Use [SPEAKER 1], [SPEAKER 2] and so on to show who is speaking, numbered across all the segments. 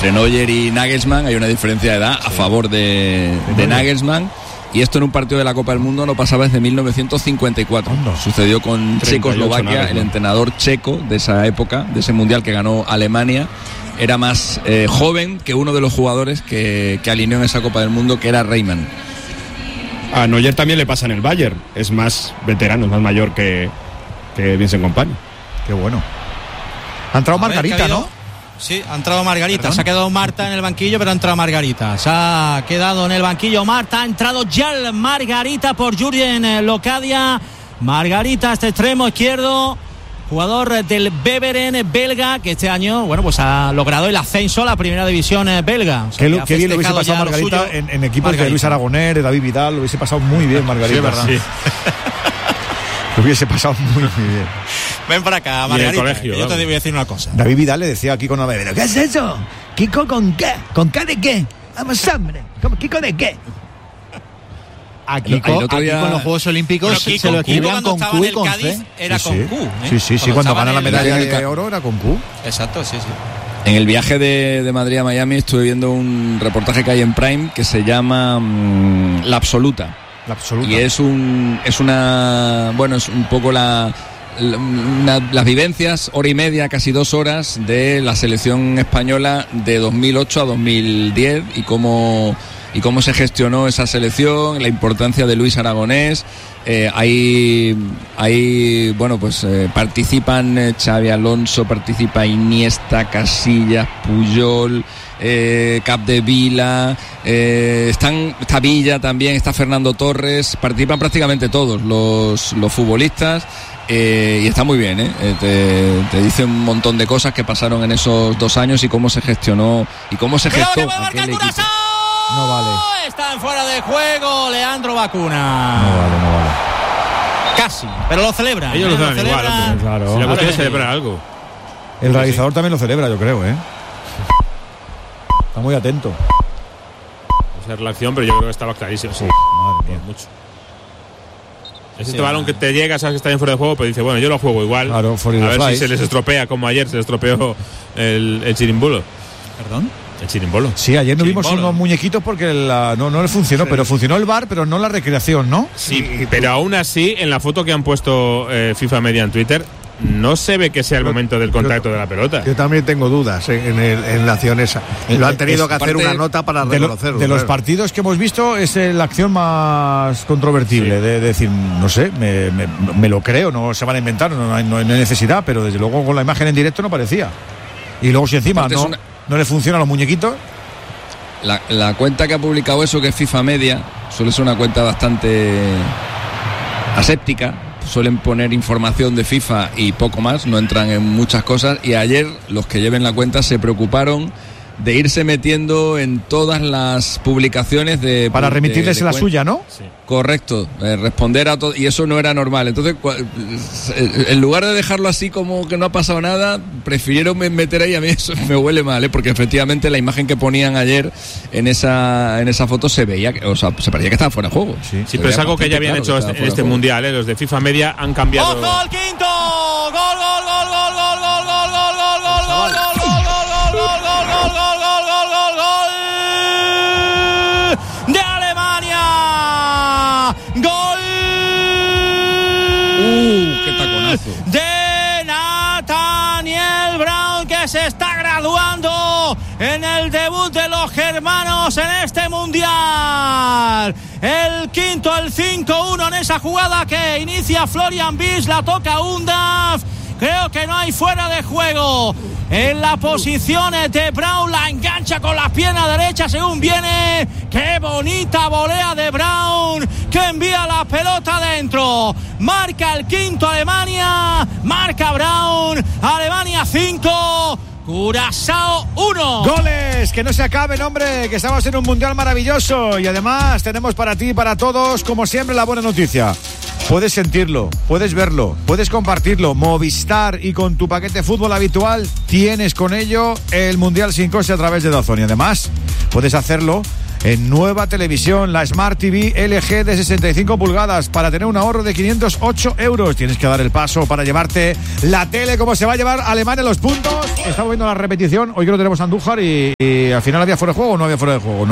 [SPEAKER 1] entre Neuer y Nagelsmann hay una diferencia de edad a favor de Nagelsmann. Y esto en un partido de la Copa del Mundo no pasaba desde 1954. Sucedió con Checoslovaquia, el entrenador checo de esa época, de ese mundial que ganó Alemania. Era más joven que uno de los jugadores que alineó en esa Copa del Mundo, que era Reimann.
[SPEAKER 2] A Neuer también le pasa en el Bayern. Es más veterano, es más mayor que Vincent Kompany.
[SPEAKER 3] Qué bueno. Ha entrado Margarita, ¿no?
[SPEAKER 4] Sí, ha entrado Margarita. ¿Perdón? Se ha quedado Marta en el banquillo, pero ha entrado Margarita. Se ha quedado en el banquillo Marta. Ha entrado ya Margarita por Jurgen Locadia. Margarita, este extremo izquierdo, jugador del Beveren belga, que este año, bueno, pues ha logrado el ascenso a la primera división belga. O sea,
[SPEAKER 3] qué bien lo hubiese pasado Margarita en equipos de Luis Aragonés, de David Vidal. Lo hubiese pasado muy bien Margarita. Sí,
[SPEAKER 2] verdad. Sí.
[SPEAKER 3] Lo hubiese pasado muy bien.
[SPEAKER 4] Ven para acá, Margarita, colegio, yo te voy a decir una cosa.
[SPEAKER 3] David Vidal le decía a Kiko Naveda: ¿qué es eso? ¿Kiko con qué? ¿Con qué de qué? Vamos, hombre. ¿Kiko de qué?
[SPEAKER 5] A Kiko en los Juegos Olímpicos se lo escribían con Q y con C.
[SPEAKER 4] Era con Q.
[SPEAKER 3] Sí, cuando gana la medalla de oro era con Q.
[SPEAKER 4] Exacto, sí.
[SPEAKER 1] En el viaje de Madrid a Miami estuve viendo un reportaje que hay en Prime que se llama La Absoluta. Y es un poco las vivencias, hora y media, casi 2 horas, de la selección española de 2008 a 2010 y cómo se gestionó esa selección, la importancia de Luis Aragonés. Participan Xavi Alonso, participa Iniesta, Casillas, Puyol, Capdevila, está Villa también, está Fernando Torres, participan prácticamente todos los futbolistas. Y está muy bien, te dice un montón de cosas que pasaron en esos 2 años y cómo se gestionó y cómo se gestó aquel equipo.
[SPEAKER 3] No vale.
[SPEAKER 4] Está en fuera de juego Leandro Bacuna.
[SPEAKER 3] No vale.
[SPEAKER 4] Casi, pero lo celebra.
[SPEAKER 2] Ellos lo celebran igual, hombre.
[SPEAKER 3] Claro.
[SPEAKER 2] Si la cuestión es celebrar algo.
[SPEAKER 3] El realizador también lo celebra, yo creo, Está muy atento.
[SPEAKER 2] Esa es la acción, pero yo creo que estaba clarísimo. Sí,
[SPEAKER 3] madre mía.
[SPEAKER 2] Mucho. Este balón que te llega, sabes que está bien fuera de juego, pero dice, bueno, yo lo juego igual.
[SPEAKER 3] Claro,
[SPEAKER 2] a ver si se les estropea, como ayer se les estropeó el chirimbolo.
[SPEAKER 4] ¿Perdón?
[SPEAKER 2] El chirimbolo.
[SPEAKER 3] Sí, ayer no vimos unos muñequitos porque no le funcionó, sí. Pero funcionó el VAR, pero no la recreación, ¿no?
[SPEAKER 2] Sí, pero aún así, en la foto que han puesto FIFA Media en Twitter, no se ve que sea el momento del contacto de la pelota.
[SPEAKER 6] Yo también tengo dudas en la acción esa. Lo han tenido que hacer una nota para reconocerlo.
[SPEAKER 3] De los partidos que hemos visto es la acción más controvertible, de decir, no sé, me lo creo, no se van a inventar, no hay necesidad, pero desde luego con la imagen en directo no parecía. Y luego si encima no le funcionan los muñequitos.
[SPEAKER 1] La cuenta que ha publicado eso, que es FIFA Media, suele ser una cuenta bastante aséptica. Suelen poner información de FIFA y poco más, no entran en muchas cosas. Y ayer los que lleven la cuenta se preocuparon de irse metiendo en todas las publicaciones para remitirles
[SPEAKER 3] la suya, ¿no?
[SPEAKER 1] Sí. Correcto, responder a todo, y eso no era normal. Entonces, en lugar de dejarlo así como que no ha pasado nada, prefirieron meter ahí. A mí eso me huele mal, porque efectivamente la imagen que ponían ayer en esa foto se veía, se parecía que estaba fuera de juego.
[SPEAKER 2] Sí, pero es algo que ya habían hecho en este mundial, los de FIFA Media han cambiado.
[SPEAKER 4] ¡Ojo al quinto! ¡Gol, gol, gol, gol, gol, gol, gol, gol, gol, gol, gol, gol! De Alemania, gol
[SPEAKER 1] qué taconazo
[SPEAKER 4] de Nathaniel Brown, que se está graduando en el debut de los germanos en este mundial. El quinto, el 5-1 en esa jugada que inicia Florian Wirtz, la toca Undav. Creo que no hay fuera de juego en la posición de Brown, la engancha con las piernas derechas según viene. Qué bonita volea de Brown, que envía la pelota adentro. Marca el quinto Alemania, marca Brown. Alemania 5, Curazao 1.
[SPEAKER 3] Goles, que no se acaben, hombre, que estamos en un mundial maravilloso. Y además tenemos para ti y para todos, como siempre, la buena noticia. Puedes sentirlo, puedes verlo, puedes compartirlo. Movistar, y con tu paquete fútbol habitual tienes con ello el mundial sin coste a través de DAZN. Y además puedes hacerlo en nueva televisión, la Smart TV LG de 65 pulgadas, para tener un ahorro de 508 euros. Tienes que dar el paso para llevarte la tele, como se va a llevar Alemania los puntos. Estamos viendo la repetición, hoy que lo tenemos a Andújar y al final había fuera de juego o no había fuera de juego.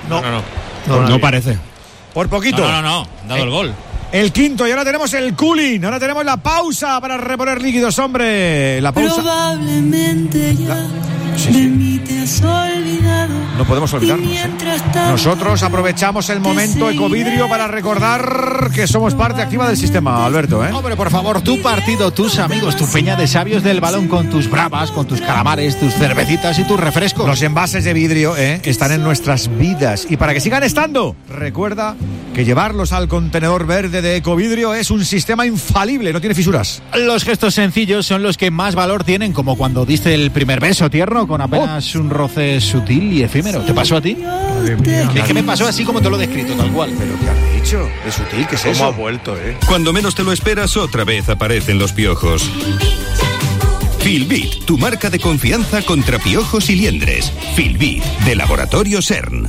[SPEAKER 3] No
[SPEAKER 2] parece.
[SPEAKER 3] Por poquito.
[SPEAKER 4] No, dado el gol.
[SPEAKER 3] El quinto, y ahora tenemos el cooling. Ahora tenemos la pausa para reponer líquidos, hombre. La pausa.
[SPEAKER 7] Probablemente ya de mí te has olvidado.
[SPEAKER 3] No podemos olvidarnos. Nosotros aprovechamos el momento Ecovidrio para recordar que somos parte activa del sistema, Alberto.
[SPEAKER 5] Hombre, por favor, tu partido, tus amigos, tu peña de sabios del balón, con tus bravas, con tus calamares, tus cervecitas y tus refrescos.
[SPEAKER 3] Los envases de vidrio están en nuestras vidas. Y para que sigan estando, recuerda que llevarlos al contenedor verde de Ecovidrio es un sistema infalible, no tiene fisuras.
[SPEAKER 5] Los gestos sencillos son los que más valor tienen, como cuando diste el primer beso tierno con apenas un roce sutil y efímero. ¿Te pasó a ti? Es que me pasó así como te lo he descrito, tal cual.
[SPEAKER 3] ¿Pero qué has dicho? ¿Es sutil? ¿Qué es eso?
[SPEAKER 6] ¿Cómo ha vuelto,
[SPEAKER 8] Cuando menos te lo esperas, otra vez aparecen los piojos. Filbit, tu marca de confianza contra piojos y liendres. Filbit, de Laboratorio CERN.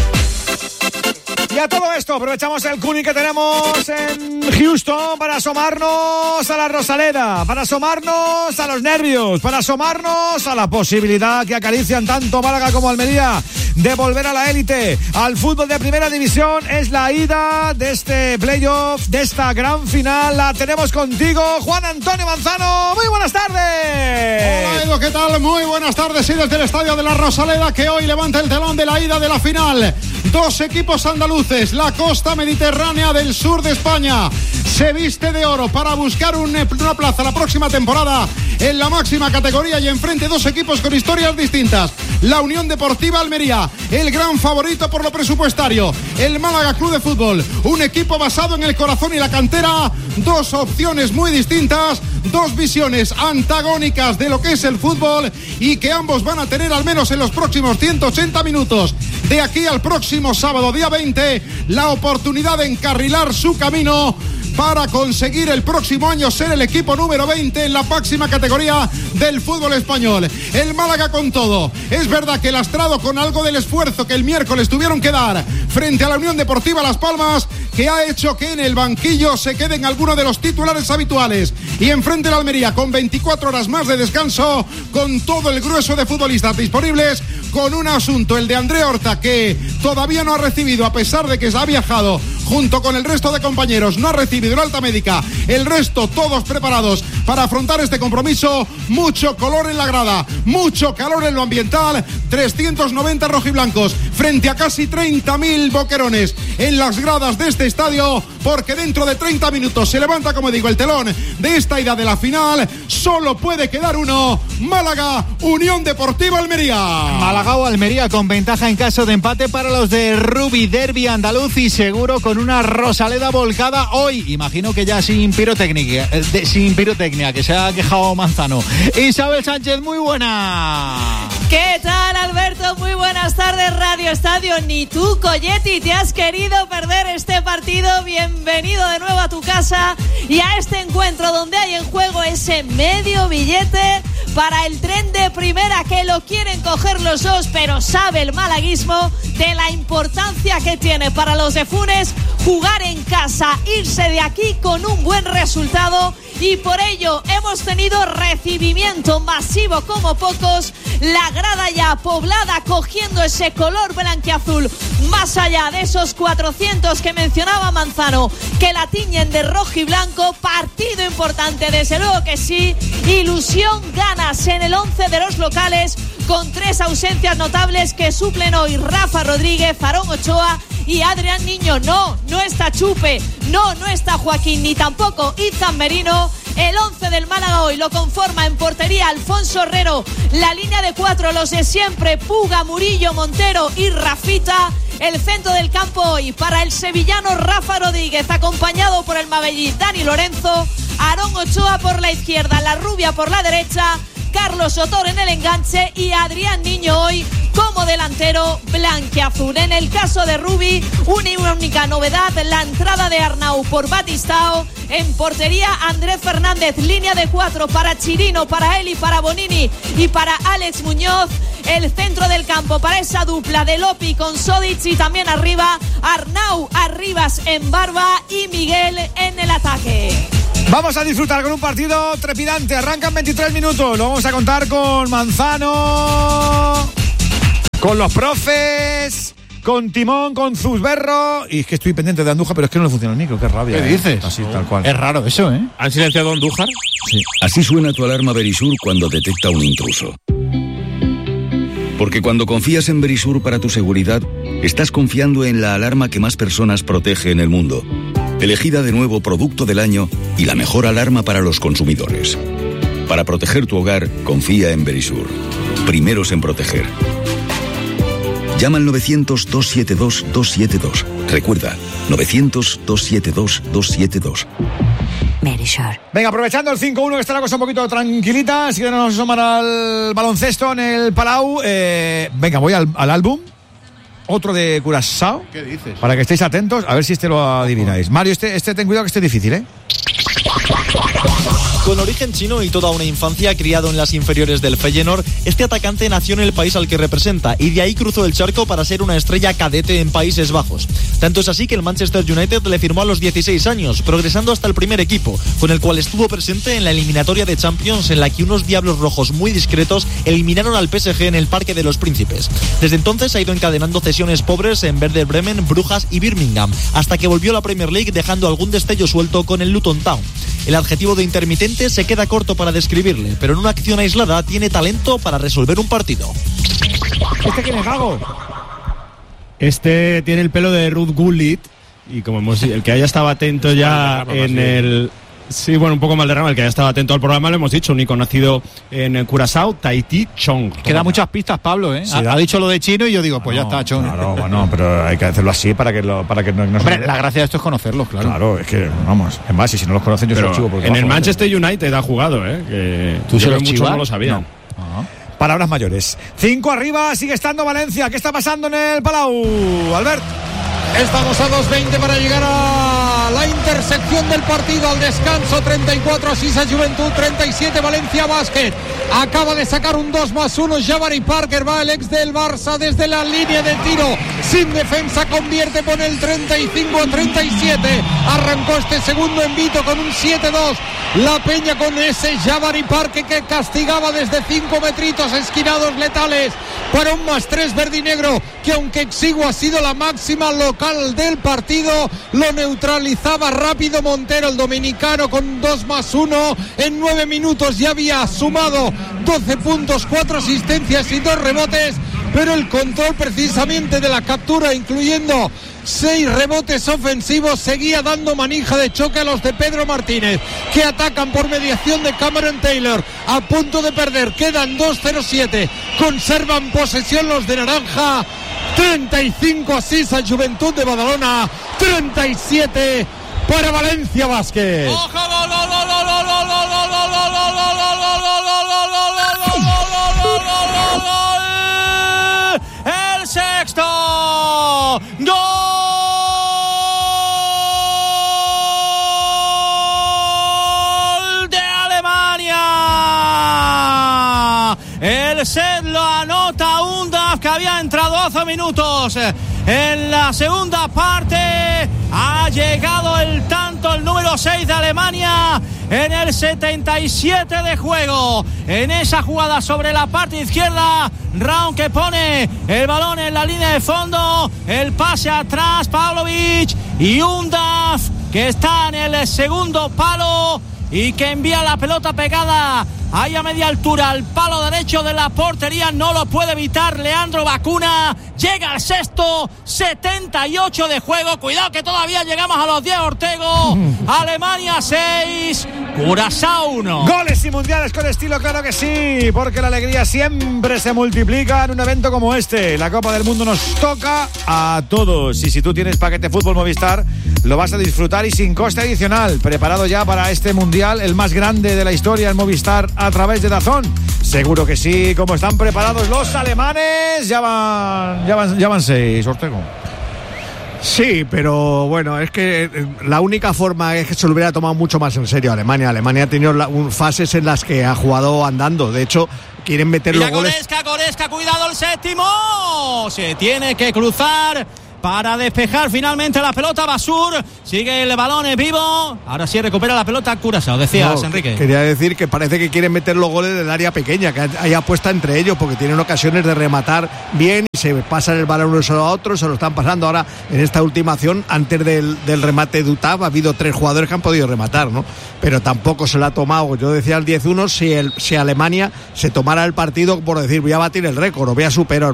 [SPEAKER 3] Y a todo esto aprovechamos el cuni que tenemos en Houston para asomarnos a la Rosaleda, para asomarnos a los nervios, para asomarnos a la posibilidad que acarician tanto Málaga como Almería de volver a la élite, al fútbol de primera división. Es la ida de este playoff, de esta gran final. La tenemos contigo, Juan Antonio Manzano. Muy buenas tardes.
[SPEAKER 9] Hola, Edu, ¿qué tal? Muy buenas tardes. Y desde el estadio de la Rosaleda, que hoy levanta el telón de la ida de la final. Dos equipos andaluces, la costa mediterránea del sur de España, se viste de oro para buscar una plaza la próxima temporada en la máxima categoría, y enfrente dos equipos con historias distintas. La Unión Deportiva Almería, el gran favorito por lo presupuestario. El Málaga Club de Fútbol, un equipo basado en el corazón y la cantera. Dos opciones muy distintas, dos visiones antagónicas de lo que es el fútbol, y que ambos van a tener al menos en los próximos 180 minutos de aquí al próximo sábado, día 20, la oportunidad de encarrilar su camino para conseguir el próximo año ser el equipo número 20 en la máxima categoría del fútbol español. El Málaga con todo. Es verdad que lastrado con algo del esfuerzo que el miércoles tuvieron que dar frente a la Unión Deportiva Las Palmas, que ha hecho que en el banquillo se queden algunos de los titulares habituales. Y enfrente la Almería con 24 horas más de descanso, con todo el grueso de futbolistas disponibles, con un asunto, el de André Horta, que todavía no ha recibido, a pesar de que se ha viajado junto con el resto de compañeros, no ha recibido la alta médica. El resto todos preparados para afrontar este compromiso. Mucho color en la grada, mucho calor en lo ambiental. 390 rojiblancos frente a casi 30.000 boquerones en las gradas de este estadio, porque dentro de 30 minutos se levanta, como digo, el telón de esta ida de la final. Solo puede quedar uno: Málaga, Unión Deportiva Almería.
[SPEAKER 5] Málaga o Almería con ventaja en caso de empate para los de Rubi, derbi andaluz, y seguro con una Rosaleda volcada hoy. Imagino que ya sin pirotecnia, que se ha quejado Manzano. Isabel Sánchez, muy buena.
[SPEAKER 10] ¿Qué tal, Alberto? Muy buenas tardes, Radio Estadio. Ni tú, Colletti, te has querido perder este partido. Bienvenido de nuevo a tu casa y a este encuentro donde hay en juego ese medio billete para el tren de primera, que lo quieren coger los dos, pero sabe el malaguismo de la importancia que tiene para los de Funes jugar en casa, irse de aquí con un buen resultado, y por ello hemos tenido recibimiento masivo como pocos, la grada ya poblada cogiendo ese color blanquiazul, más allá de esos 400 que mencionaba Manzano que la tiñen de rojo y blanco. Partido importante, desde luego que sí. Ilusión, ganas en el 11 de los locales, con tres ausencias notables que suplen hoy Rafa Rodríguez, Aarón Ochoa y Adrián Niño. No está Chupe, no está Joaquín, ni tampoco Izan Merino. El 11 del Málaga hoy lo conforma en portería Alfonso Herrero, la línea de cuatro, los de siempre, Puga, Murillo, Montero y Rafita. El centro del campo hoy para el sevillano Rafa Rodríguez, acompañado por el mabellí Dani Lorenzo, Aarón Ochoa por la izquierda, La Rubia por la derecha, Carlos Sotor en el enganche y Adrián Niño hoy como delantero blanquiazul. En el caso de Rubi, una única novedad, la entrada de Arnau por Batistao. En portería, Andrés Fernández, línea de cuatro para Chirino, para Eli, para Bonini y para Alex Muñoz. el centro del campo para esa dupla de Lopi con Sodic y también arriba Arnau Arribas en barba y Miguel en el ataque.
[SPEAKER 3] Vamos a disfrutar con un partido trepidante. Arrancan 23 minutos. Lo vamos a contar con Manzano, con los profes, con Timón, con Zusberro. Y es que estoy pendiente de Andújar, pero es que no le funciona el micro. Qué rabia.
[SPEAKER 5] ¿Qué dices?
[SPEAKER 3] Así, tal cual.
[SPEAKER 5] Es raro eso, ¿eh?
[SPEAKER 2] ¿Han silenciado a Andújar?
[SPEAKER 3] Sí.
[SPEAKER 8] Así suena tu alarma Verisur cuando detecta un intruso. Porque cuando confías en Verisur para tu seguridad, estás confiando en la alarma que más personas protege en el mundo. Elegida de nuevo producto del año y la mejor alarma para los consumidores. Para proteger tu hogar, confía en Verisur. Primeros en proteger. Llama al 900-272-272. Recuerda, 900-272-272.
[SPEAKER 11] Verisur.
[SPEAKER 3] Venga, aprovechando el 5-1, que está la cosa un poquito tranquilita, así que no nos asoman al baloncesto en el Palau. Venga, voy al álbum. Otro de Curazao.
[SPEAKER 6] ¿Qué dices?
[SPEAKER 3] Para que estéis atentos, a ver si lo adivináis. Mario, este ten cuidado que esté difícil, ¿eh?
[SPEAKER 12] Con origen chino y toda una infancia criado en las inferiores del Feyenoord, este atacante nació en el país al que representa y de ahí cruzó el charco para ser una estrella cadete en Países Bajos. Tanto es así que el Manchester United le firmó a los 16 años, progresando hasta el primer equipo, con el cual estuvo presente en la eliminatoria de Champions en la que unos diablos rojos muy discretos eliminaron al PSG en el Parque de los Príncipes. Desde entonces ha ido encadenando cesiones pobres en Werder Bremen, Brujas y Birmingham, hasta que volvió a la Premier League dejando algún destello suelto con el Luton Town. El adjetivo de intermitente se queda corto para describirle, pero en una acción aislada tiene talento para resolver un partido.
[SPEAKER 3] ¿Este quién es, Gago?
[SPEAKER 13] Este tiene el pelo de Ruth Gullit y como el que haya estado atento ya en el... Sí, bueno, un poco mal derrama. El que haya estado atento al programa, lo hemos dicho, un icono nacido en Curazao, Tahití Chong.
[SPEAKER 5] Queda muchas pistas, Pablo, ¿eh? Sí, ha dicho lo de chino y yo digo, pues ya está, Chong.
[SPEAKER 3] Claro, bueno, pero hay que hacerlo así para que no
[SPEAKER 5] Hombre, la gracia de esto es conocerlos, claro.
[SPEAKER 3] Claro, es que, vamos, es más, y si no los conocen yo se los chivo por
[SPEAKER 13] en el Manchester United ha jugado, que
[SPEAKER 5] ¿tú se los
[SPEAKER 13] muchos no lo sabían.
[SPEAKER 3] No. Palabras mayores. 5 arriba, sigue estando Valencia. ¿Qué está pasando en el Palau, Albert?
[SPEAKER 9] Estamos a 2:20 para llegar a la intersección del partido, al descanso. 34 Sisa Juventud, 37 Valencia Básquet. Acaba de sacar un 2+1 Jabari Parker, va el ex del Barça desde la línea de tiro, sin defensa, convierte, pone el 35-37. Arrancó este segundo envito con un 7-2 La Peña con ese Jabari Parker que castigaba desde 5 metritos esquinados letales para un +3 verdinegro, que aunque exiguo ha sido la máxima local del partido, lo neutralizaba rápido Montero, el dominicano, con 2+1 en 9 minutos. Ya había sumado 12 puntos, 4 asistencias y 2 rebotes, pero el control precisamente de la captura, incluyendo 6 rebotes ofensivos, seguía dando manija de choque a los de Pedro Martínez, que atacan por mediación de Cameron Taylor, a punto de perder, quedan 2:07, conservan posesión los de naranja. 35 asís a Juventud de Badalona, 37 para Valencia Básquet.
[SPEAKER 4] El sexto gol de Alemania. El set lo anota Undaf, que había entrado hace minutos en la segunda parte. Ha llegado el tanto, el número 6 de Alemania, en el 77 de juego. En esa jugada sobre la parte izquierda, Raun, que pone el balón en la línea de fondo, el pase atrás, Pavlovic, y Undaf, que está en el segundo palo y que envía la pelota pegada ahí a media altura al palo derecho de la portería. No lo puede evitar Leandro Bacuna. Llega al sexto, 78 de juego. Cuidado que todavía llegamos a los 10, Ortego. Alemania 6, Curazao 1.
[SPEAKER 3] Goles y mundiales con estilo, claro que sí, porque la alegría siempre se multiplica en un evento como este. La Copa del Mundo nos toca a todos, y si tú tienes paquete Fútbol Movistar, lo vas a disfrutar y sin coste adicional. Preparado ya para este mundial, el más grande de la historia en Movistar a través de DAZN. Seguro que sí. ¿Cómo están preparados los alemanes? Ya van 6, Ortego.
[SPEAKER 6] Sí, pero bueno, es que la única forma es que se lo hubiera tomado mucho más en serio Alemania. Alemania ha tenido fases en las que ha jugado andando. De hecho, quieren meter los goles.
[SPEAKER 4] Goretzka, cuidado el séptimo. Se tiene que cruzar para despejar finalmente la pelota. Basur, sigue el balón vivo. Ahora sí recupera la pelota Curaçao, decías, Enrique.
[SPEAKER 6] Quería decir que parece que quieren meter los goles del área pequeña, que hay apuesta entre ellos, porque tienen ocasiones de rematar bien y se pasan el balón uno a otro, se lo están pasando. Ahora en esta última acción, antes del remate de Utav, ha habido 3 jugadores que han podido rematar, ¿no? Pero tampoco se la ha tomado. Yo decía el 10-1, si Alemania se tomara el partido por decir voy a batir el récord, o voy a superar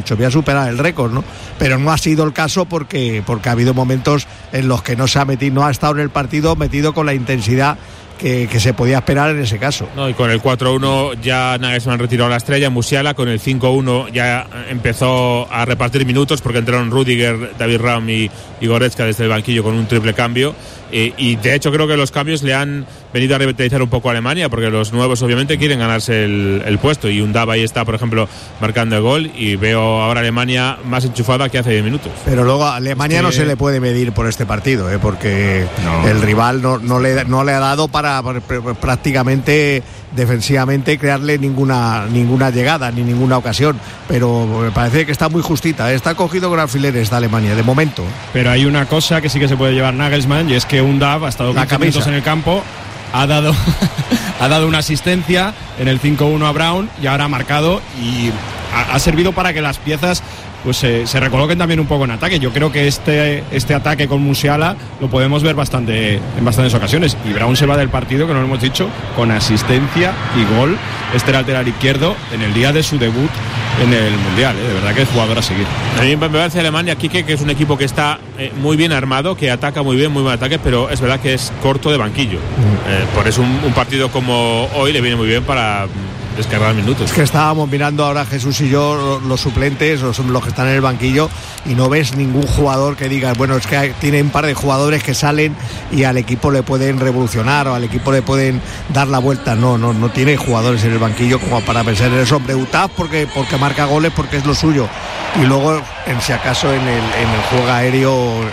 [SPEAKER 6] el récord, ¿no? Pero no ha sido el caso porque ha habido momentos en los que no ha estado en el partido metido con la intensidad que se podía esperar en ese caso.
[SPEAKER 2] No, y con el 4-1 ya Nagelsmann retiró la estrella, Musiala. Con el 5-1 ya empezó a repartir minutos porque entraron Rüdiger, David Raum y Goretzka desde el banquillo con un triple cambio. Y de hecho creo que los cambios le han venido a revitalizar un poco a Alemania, porque los nuevos obviamente quieren ganarse el puesto, y Undab ahí está, por ejemplo, marcando el gol, y veo ahora a Alemania más enchufada que hace 10 minutos.
[SPEAKER 6] Pero luego a Alemania no se le puede medir por este partido, porque el rival no le ha dado para prácticamente defensivamente crearle ninguna llegada ni ninguna ocasión, pero me parece que está muy justita, está cogido con alfileres esta Alemania de momento.
[SPEAKER 13] Pero hay una cosa que sí que se puede llevar Nagelsmann, y es que Undab ha estado 15 minutos en el campo, ha dado una asistencia en el 5-1 a Brown y ahora ha marcado, y ha servido para que las piezas pues se recoloquen también un poco en ataque. Yo creo que este ataque con Musiala lo podemos ver en bastantes ocasiones, y Brown se va del partido, que no lo hemos dicho, con asistencia y gol, este lateral izquierdo, en el día de su debut en el Mundial. De verdad que es jugador a seguir.
[SPEAKER 2] A mí me parece Alemania, Quique, que es un equipo que está muy bien armado, que ataca muy bien, muy buen ataque, pero es verdad que es corto de banquillo. Por eso un partido como hoy le viene muy bien para descargar minutos.
[SPEAKER 6] Es que estábamos mirando ahora Jesús y yo los suplentes, los que están en el banquillo, y no ves ningún jugador que digas, bueno, es que tiene un par de jugadores que salen y al equipo le pueden revolucionar o al equipo le pueden dar la vuelta. No tiene jugadores en el banquillo como para pensar en eso. Hombre, Utav porque marca goles, porque es lo suyo, y luego en si acaso en el juego aéreo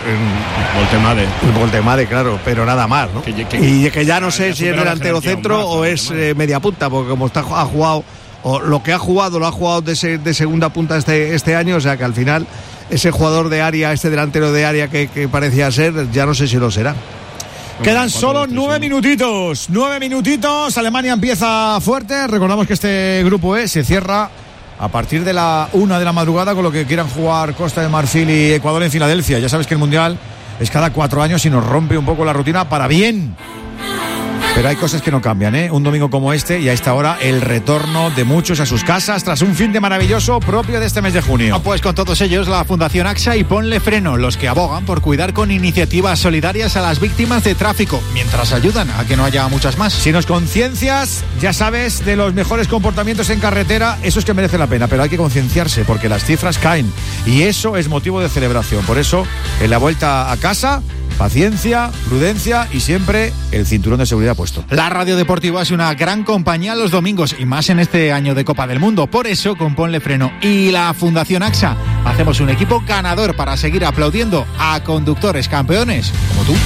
[SPEAKER 6] Voltemade, claro, pero nada más, ¿no? Y que ya no sé si es delantero centro o es media punta, porque como ha jugado, o lo que ha jugado lo ha jugado de segunda punta este año, o sea que al final ese jugador de área, este delantero de área que parecía ser, ya no sé si lo será.
[SPEAKER 3] Quedan solo 9 minutitos. Alemania empieza fuerte. Recordamos que este grupo E se cierra a partir de la 1 de la madrugada con lo que quieran jugar Costa de Marfil y Ecuador en Filadelfia. Ya sabes que el Mundial es cada 4 años y nos rompe un poco la rutina para bien. Pero hay cosas que no cambian, ¿eh? Un domingo como este, y a esta hora el retorno de muchos a sus casas tras un fin de maravilloso propio de este mes de junio.
[SPEAKER 5] Pues con todos ellos la Fundación AXA y Ponle Freno, los que abogan por cuidar con iniciativas solidarias a las víctimas de tráfico, mientras ayudan a que no haya muchas más.
[SPEAKER 3] Si nos conciencias, ya sabes, de los mejores comportamientos en carretera, eso es que merece la pena, pero hay que concienciarse porque las cifras caen, y eso es motivo de celebración. Por eso, en la vuelta a casa, paciencia, prudencia y siempre el cinturón de seguridad puesto.
[SPEAKER 5] La Radio Deportiva es una gran compañía los domingos, y más en este año de Copa del Mundo. Por eso, con Ponle Freno y la Fundación AXA, hacemos un equipo ganador para seguir aplaudiendo a conductores campeones como tú.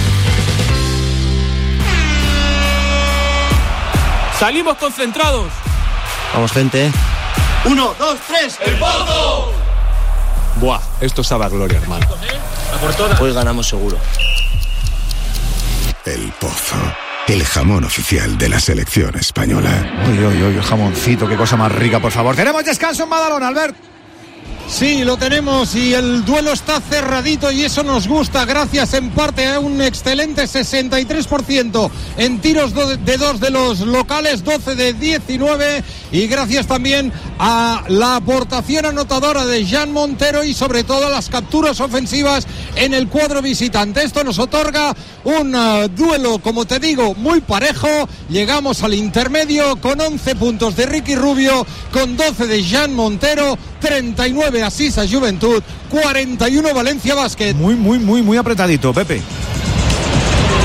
[SPEAKER 14] Salimos concentrados.
[SPEAKER 15] Vamos, gente.
[SPEAKER 14] 1, 2, 3. ¡El Pozo!
[SPEAKER 15] Buah, esto sabe a gloria, hermano. Hoy ganamos seguro.
[SPEAKER 16] El Pozo, el jamón oficial de la selección española.
[SPEAKER 3] Uy, jamoncito, qué cosa más rica, por favor. Tenemos descanso en Badalona, Albert.
[SPEAKER 9] Sí, lo tenemos, y el duelo está cerradito, y eso nos gusta, gracias en parte a un excelente 63% en tiros de 2 de los locales, 12 de 19, y gracias también a la aportación anotadora de Jan Montero y sobre todo a las capturas ofensivas en el cuadro visitante. Esto nos otorga un duelo, como te digo, muy parejo. Llegamos al intermedio con 11 puntos de Ricky Rubio, con 12 de Jan Montero, 39 Asisa Juventud, 41 Valencia Basket.
[SPEAKER 3] Muy apretadito, Pepe.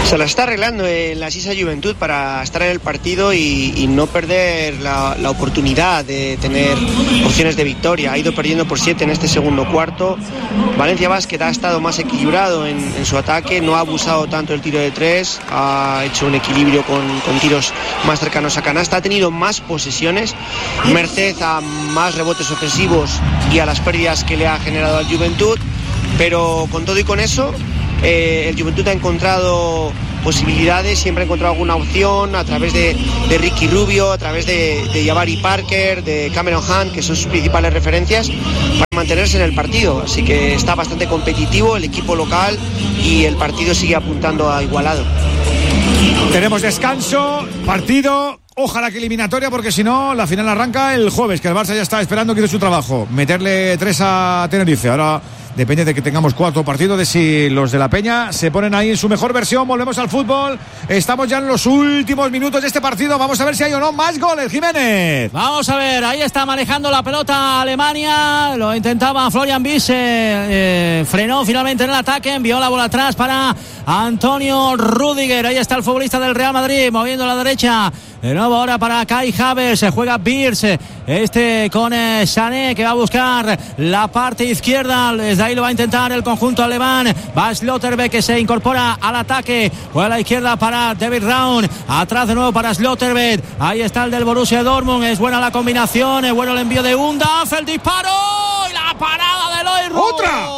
[SPEAKER 17] Se la está arreglando en la Sisa Juventud para estar en el partido y no perder la oportunidad de tener opciones de victoria. Ha ido perdiendo por 7 en este segundo cuarto. Valencia Basket ha estado más equilibrado en su ataque, no ha abusado tanto el tiro de 3, ha hecho un equilibrio con tiros más cercanos a canasta, ha tenido más posesiones, merced a más rebotes ofensivos y a las pérdidas que le ha generado al Juventud, pero con todo y con eso el Juventud ha encontrado posibilidades, siempre ha encontrado alguna opción a través de Ricky Rubio, a través de Jabari Parker, de Cameron Hunt, que son sus principales referencias, para mantenerse en el partido. Así que está bastante competitivo el equipo local y el partido sigue apuntando a igualado.
[SPEAKER 3] Tenemos descanso, partido, ojalá que eliminatoria, porque si no, la final arranca el jueves, que el Barça ya está esperando que hizo su trabajo, meterle 3 a Tenerife. Ahora depende de que tengamos 4 partidos, de si los de la Peña se ponen ahí en su mejor versión. Volvemos al fútbol, estamos ya en los últimos minutos de este partido, vamos a ver si hay o no más goles, Jiménez.
[SPEAKER 4] Vamos a ver, ahí está manejando la pelota Alemania, lo intentaba Florian Wiese, frenó finalmente en el ataque, envió la bola atrás para Antonio Rüdiger. Ahí está el futbolista del Real Madrid moviendo a la derecha. De nuevo ahora para Kai Havertz, se juega Birch, con Sané, que va a buscar la parte izquierda. Desde ahí lo va a intentar el conjunto alemán. Va Schlotterbeck, que se incorpora al ataque, juega a la izquierda para David Raum, atrás de nuevo para Schlotterbeck. Ahí está el del Borussia Dortmund, es buena la combinación, es bueno el envío de Undav, el disparo y la parada de Eloy Roux.
[SPEAKER 3] ¡Otra!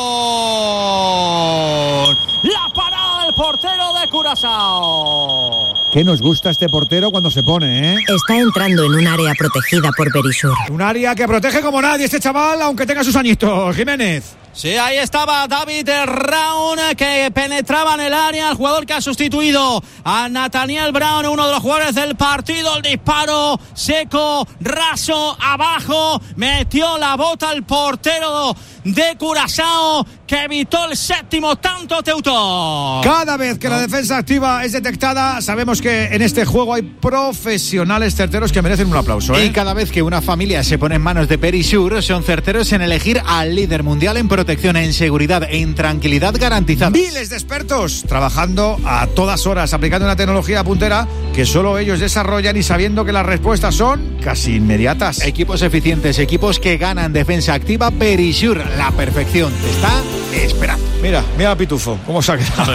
[SPEAKER 4] La parada del portero de Curazao.
[SPEAKER 3] ¿Qué nos gusta este portero cuando se pone, eh?
[SPEAKER 11] Está entrando en un área protegida por Verisur.
[SPEAKER 3] Un área que protege como nadie este chaval, aunque tenga sus añitos. Jiménez.
[SPEAKER 4] Sí, ahí estaba David Raum, que penetraba en el área, el jugador que ha sustituido a Nathaniel Brown, uno de los jugadores del partido. El disparo seco, raso, abajo, metió la bota el portero de Curazao, que evitó el séptimo tanto Teutón.
[SPEAKER 3] Cada vez que la defensa activa es detectada, sabemos que en este juego hay profesionales certeros que merecen un aplauso, ¿eh?
[SPEAKER 5] Y cada vez que una familia se pone en manos de Verisur, son certeros en elegir al líder mundial en protección, en seguridad, en tranquilidad garantizada.
[SPEAKER 3] Miles de expertos trabajando a todas horas, aplicando una tecnología puntera que solo ellos desarrollan y sabiendo que las respuestas son casi inmediatas.
[SPEAKER 5] Equipos eficientes, equipos que ganan defensa activa. Verisur, la perfección te está esperando.
[SPEAKER 3] Mira a Pitufo, cómo se ha quedado.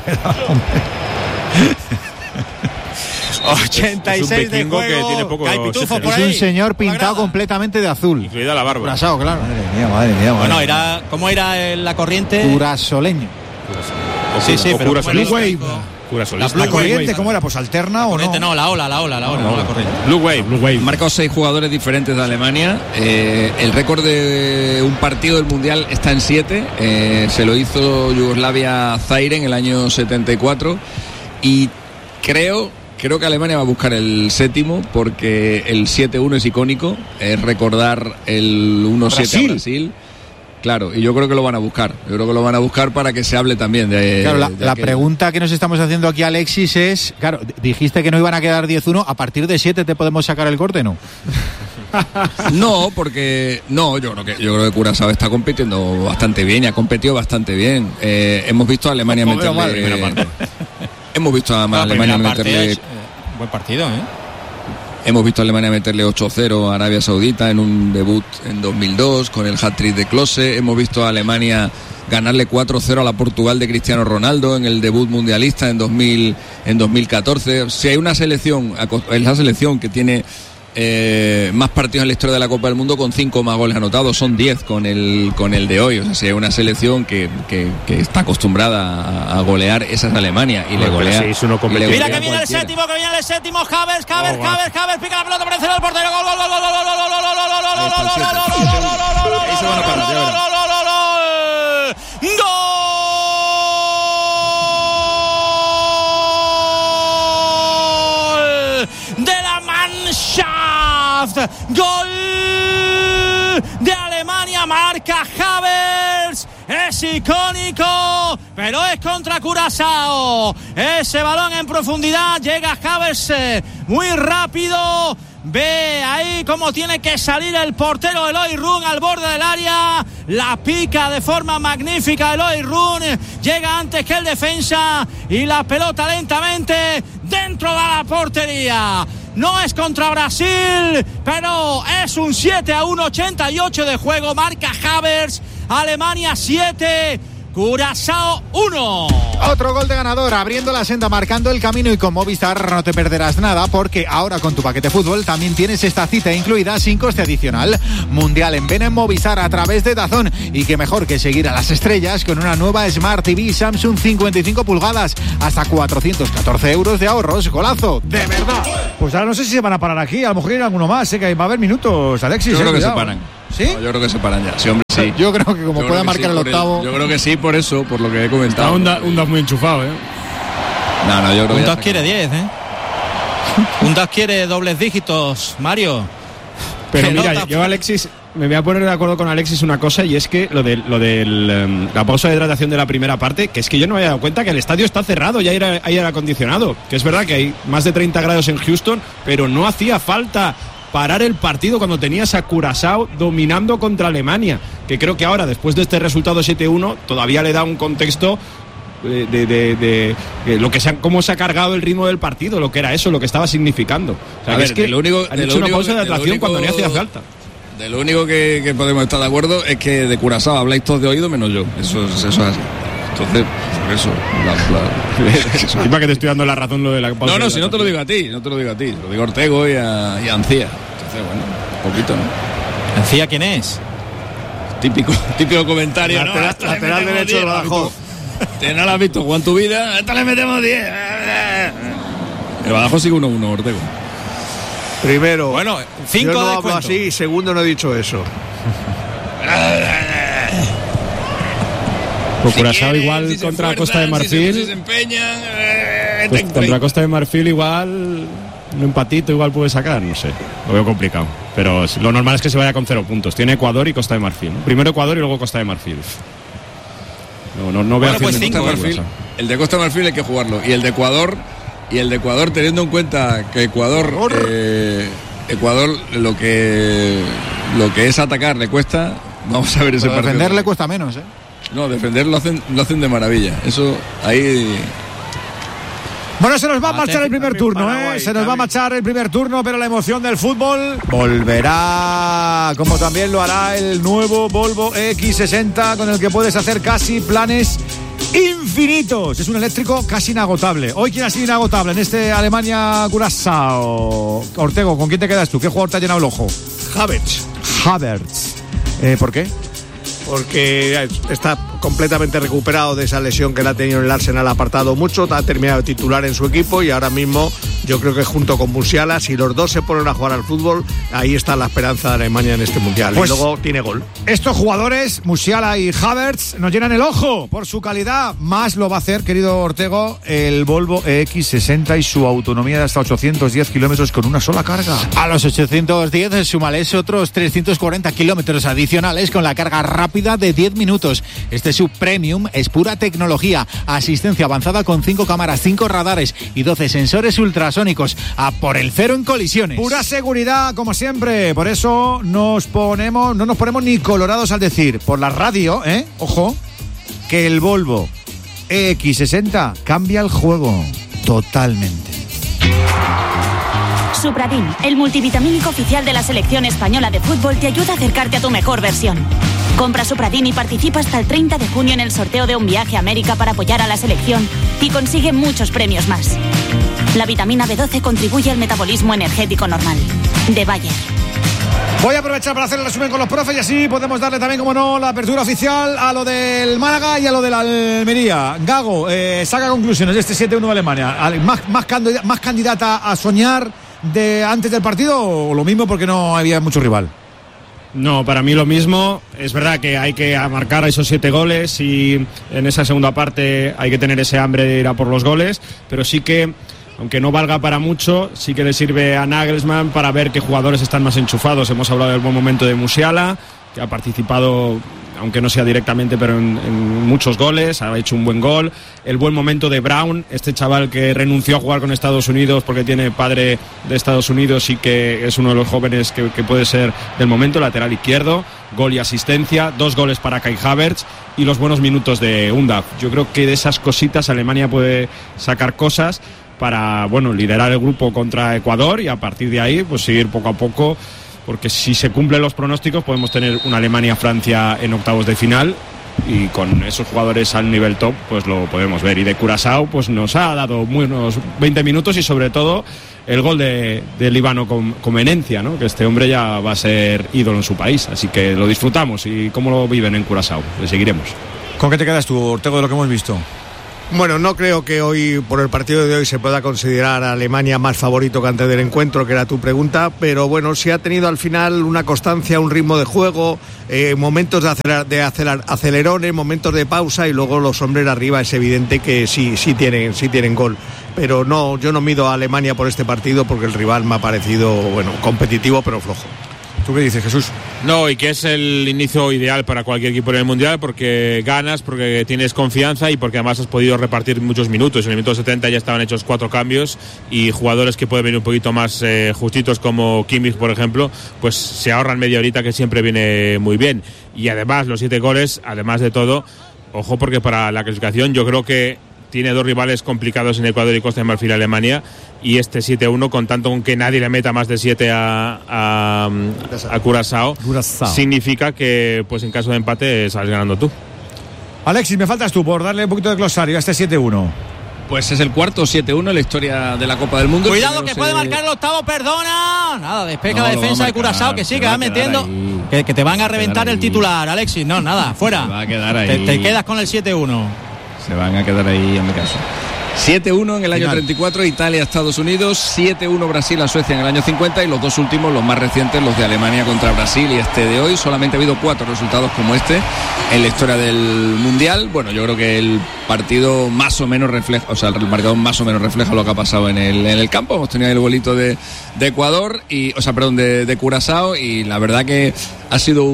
[SPEAKER 5] 86 de juego.
[SPEAKER 2] Que tiene poco
[SPEAKER 5] es un señor pintado completamente de azul.
[SPEAKER 2] Incluida la barba.
[SPEAKER 5] Curazao, claro.
[SPEAKER 3] Madre mía.
[SPEAKER 4] Bueno, ¿cómo era la corriente?
[SPEAKER 5] Curasoleño.
[SPEAKER 4] Sí, pero
[SPEAKER 3] Blue Wave. ¿La corriente cómo era? Pues alterna o no.
[SPEAKER 4] No, la ola, no la corriente.
[SPEAKER 2] Blue Wave.
[SPEAKER 1] Marcó 6 jugadores diferentes de Alemania. El récord de un partido del Mundial está en 7. Se lo hizo Yugoslavia Zaire en el año 74. Y creo que Alemania va a buscar el 7º, porque el 7-1 es icónico. Es recordar el 1-7 a Brasil. Claro, y yo creo que lo van a buscar. Yo creo que lo van a buscar para que se hable también de...
[SPEAKER 5] Claro, la pregunta que nos estamos haciendo aquí, Alexis, es... Claro, dijiste que no iban a quedar 10-1. ¿A partir de 7 te podemos sacar el corte, no?
[SPEAKER 1] No, porque... No, yo creo que Curazao está compitiendo bastante bien y ha competido bastante bien. Hemos visto a Alemania meterle... Hemos visto a Alemania meterle...
[SPEAKER 4] Buen partido, ¿eh?
[SPEAKER 1] Hemos visto a Alemania meterle 8-0 a Arabia Saudita en un debut en 2002 con el hat-trick de Klose. Hemos visto a Alemania ganarle 4-0 a la Portugal de Cristiano Ronaldo en el debut mundialista en 2014. Si hay una selección, es la selección que tiene más partidos en la historia de la Copa del Mundo con 5 más goles anotados, son 10 con el de hoy. O sea, si hay una selección que está acostumbrada a golear, esa es Alemania, y le golea.
[SPEAKER 4] Mira que viene el séptimo, Havertz, pica la pelota por encima del portero, gol. Gol de Alemania, marca Havertz, es icónico, pero es contra Curazao. Ese balón en profundidad, llega Havertz muy rápido, Ve ahí cómo tiene que salir el portero Eloy Run al borde del área. La pica de forma magnífica Eloy Run. Llega antes que el defensa y la pelota lentamente dentro de la portería. No es contra Brasil, pero es un 7-1, 88 de juego. Marca Havertz. Alemania 7. Curazao 1.
[SPEAKER 5] Otro gol de ganador, abriendo la senda, marcando el camino, y con Movistar no te perderás nada, porque ahora con tu paquete fútbol también tienes esta cita incluida sin coste adicional. Mundial en Ven en Movistar a través de DAZN, y qué mejor que seguir a las estrellas con una nueva Smart TV Samsung 55 pulgadas, hasta 414 euros de ahorros. Golazo, de verdad.
[SPEAKER 3] Pues ahora no sé si se van a parar aquí, a lo mejor hay alguno más, que va a haber minutos, Alexis.
[SPEAKER 1] Yo creo que
[SPEAKER 3] cuidado.
[SPEAKER 1] se paran.
[SPEAKER 3] ¿Sí?
[SPEAKER 1] No, yo creo que se paran ya. Sí, hombre, sí.
[SPEAKER 5] Yo creo que como pueda marcar el octavo.
[SPEAKER 1] Yo creo que sí, por eso, por lo que he comentado.
[SPEAKER 13] Está un DAS muy enchufado,
[SPEAKER 1] No, yo creo que
[SPEAKER 4] un DAS quiere 10, Un DAS quiere dobles dígitos, Mario.
[SPEAKER 13] Pero mira, yo Alexis, me voy a poner de acuerdo con Alexis una cosa, y es que lo de la pausa de hidratación de la primera parte, que es que yo no me había dado cuenta que el estadio está cerrado, ya hay aire acondicionado, que es verdad que hay más de 30 grados en Houston, pero no hacía falta parar el partido cuando tenías a Curazao dominando contra Alemania, que creo que ahora, después de este resultado 7-1, todavía le da un contexto de lo que cómo se ha cargado el ritmo del partido, lo que era eso, lo que estaba significando. O sea, es que han hecho una pausa de hidratación cuando no hacía falta.
[SPEAKER 1] De lo único que podemos estar de acuerdo es que de Curazao habláis todos de oído menos yo. Eso es así. Entonces, por eso.
[SPEAKER 13] Encima que te estoy dando la razón lo de la pausa.
[SPEAKER 1] No, si no te lo digo a ti, lo digo a Ortego y a Ancía. Entonces, bueno, un poquito, ¿no?
[SPEAKER 4] ¿Ancía quién es?
[SPEAKER 1] Típico comentario, ¿no?
[SPEAKER 6] Lateral derecho del Badajoz.
[SPEAKER 1] Te no lo has visto, Juan, tu vida. Esta le metemos 10. El Badajoz sigue 1-1, Ortego.
[SPEAKER 6] Primero,
[SPEAKER 4] bueno, 5
[SPEAKER 6] yo no
[SPEAKER 4] de
[SPEAKER 6] hablo así, y segundo, no he dicho eso.
[SPEAKER 13] Pues Curazao igual contra Costa de Marfil.
[SPEAKER 1] Si se empeñan,
[SPEAKER 13] pues contra Costa de Marfil igual un empatito igual puede sacar, no sé. Lo veo complicado. Pero lo normal es que se vaya con 0 puntos. Tiene Ecuador y Costa de Marfil, ¿no? Primero Ecuador y luego Costa de Marfil. No veo
[SPEAKER 1] pues el de Costa de Marfil hay que jugarlo. Y el de Ecuador, teniendo en cuenta que Ecuador lo que es atacar le cuesta. Vamos a ver ese partido.
[SPEAKER 5] Defender le cuesta menos,
[SPEAKER 1] No, defender lo hacen de maravilla. Eso ahí.
[SPEAKER 3] Bueno, se nos va a marchar el primer turno, Se nos va a marchar el primer turno, pero la emoción del fútbol volverá, como también lo hará el nuevo Volvo EX60, con el que puedes hacer casi planes infinitos. Es un eléctrico casi inagotable. Hoy, ¿quién ha sido inagotable en este Alemania-Curazao? Ortego, ¿con quién te quedas tú? ¿Qué jugador te ha llenado el ojo? Havertz. ¿Por qué?
[SPEAKER 6] Porque está completamente recuperado de esa lesión que le ha tenido en el Arsenal, ha apartado mucho, ha terminado de titular en su equipo, y ahora mismo yo creo que junto con Musiala, si los dos se ponen a jugar al fútbol, ahí está la esperanza de Alemania en este Mundial.
[SPEAKER 3] Pues
[SPEAKER 6] y luego tiene gol.
[SPEAKER 3] Estos jugadores, Musiala y Havertz, nos llenan el ojo por su calidad. Más lo va a hacer, querido Ortego, el Volvo EX60 y su autonomía de hasta 810 kilómetros con una sola carga.
[SPEAKER 5] A los 810 súmales otros 340 kilómetros adicionales con la carga rápida de 10 minutos. Este Subpremium es pura tecnología, asistencia avanzada con 5 cámaras, 5 radares y 12 sensores ultrasónicos. A por el 0 en colisiones.
[SPEAKER 3] Pura seguridad, como siempre. Por eso no nos ponemos ni colorados al decir por la radio, ojo, que el Volvo EX60 cambia el juego totalmente.
[SPEAKER 18] Supradin, el multivitamínico oficial de la selección española de fútbol, te ayuda a acercarte a tu mejor versión. Compra Supradin y participa hasta el 30 de junio en el sorteo de un viaje a América para apoyar a la selección y consigue muchos premios más. La vitamina B12 contribuye al metabolismo energético normal. De Bayer.
[SPEAKER 3] Voy a aprovechar para hacer el resumen con los profes y así podemos darle también, como no, la apertura oficial a lo del Málaga y a lo de la Almería. Gago, saca conclusiones de este 7-1 de Alemania. ¿Más candidata a soñar de antes del partido o lo mismo porque no había mucho rival?
[SPEAKER 13] No, para mí lo mismo. Es verdad que hay que marcar esos 7 goles y en esa segunda parte hay que tener ese hambre de ir a por los goles, pero sí que, aunque no valga para mucho, sí que le sirve a Nagelsmann para ver qué jugadores están más enchufados. Hemos hablado del buen momento de Musiala, que ha participado aunque no sea directamente, pero en muchos goles, ha hecho un buen gol. El buen momento de Brown, este chaval que renunció a jugar con Estados Unidos porque tiene padre de Estados Unidos y que es uno de los jóvenes que puede ser del momento, lateral izquierdo, gol y asistencia, 2 goles para Kai Havertz y los buenos minutos de Undav. Yo creo que de esas cositas Alemania puede sacar cosas para, bueno, liderar el grupo contra Ecuador y a partir de ahí pues seguir poco a poco, porque si se cumplen los pronósticos podemos tener una Alemania-Francia en octavos de final y con esos jugadores al nivel top pues lo podemos ver. Y de Curazao pues nos ha dado unos 20 minutos y sobre todo el gol de Líbano con Menencia, ¿no? Que este hombre ya va a ser ídolo en su país, así que lo disfrutamos. Y cómo lo viven en Curazao, le seguiremos.
[SPEAKER 3] ¿Con qué te quedas tú, Ortego, de lo que hemos visto?
[SPEAKER 6] Bueno, no creo que hoy, por el partido de hoy, se pueda considerar a Alemania más favorito que antes del encuentro, que era tu pregunta, pero bueno, sí ha tenido al final una constancia, un ritmo de juego, momentos de acelerones, momentos de pausa y luego los hombres arriba. Es evidente que sí tienen gol, pero no, yo no mido a Alemania por este partido porque el rival me ha parecido, bueno, competitivo pero flojo.
[SPEAKER 3] ¿Tú qué dices, Jesús?
[SPEAKER 2] No, y que es el inicio ideal para cualquier equipo en el Mundial porque ganas, porque tienes confianza y porque además has podido repartir muchos minutos. En el minuto 70 ya estaban hechos 4 cambios y jugadores que pueden venir un poquito más justitos como Kimmich, por ejemplo, pues se ahorran media horita, que siempre viene muy bien. Y además los 7 goles, además de todo, ojo, porque para la clasificación yo creo que tiene 2 rivales complicados en Ecuador y Costa de Marfil, Alemania, y este 7-1, con tanto con que nadie le meta más de 7 a Curazao, significa que pues en caso de empate sales ganando tú.
[SPEAKER 3] Alexis, me faltas tú por darle un poquito de glosario a este 7-1.
[SPEAKER 1] Pues es el cuarto 7-1 en la historia de la Copa del Mundo.
[SPEAKER 4] Cuidado que puede marcar el octavo, perdona. Nada, despeja la defensa de Curazao, que sí, que va metiendo. Que te van a reventar el titular, Alexis. No, nada, fuera.
[SPEAKER 1] Va a quedar ahí.
[SPEAKER 4] Te quedas con el 7-1.
[SPEAKER 1] Se van a quedar ahí en mi caso. 7-1 en el año 34, Italia-Estados Unidos, 7-1 Brasil-Suecia en el año 50 y los 2 últimos, los más recientes, los de Alemania contra Brasil y este de hoy. Solamente ha habido 4 resultados como este en la historia del Mundial. Bueno, yo creo que el partido más o menos refleja, o sea, el marcador más o menos refleja lo que ha pasado en el campo. Hemos tenido el golito de Ecuador, de Curazao, y la verdad que ha sido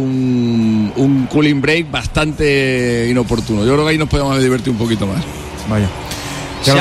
[SPEAKER 1] un cooling break bastante inoportuno. Yo creo que ahí nos podemos haber divertido un poquito más.
[SPEAKER 3] Vaya.
[SPEAKER 4] Se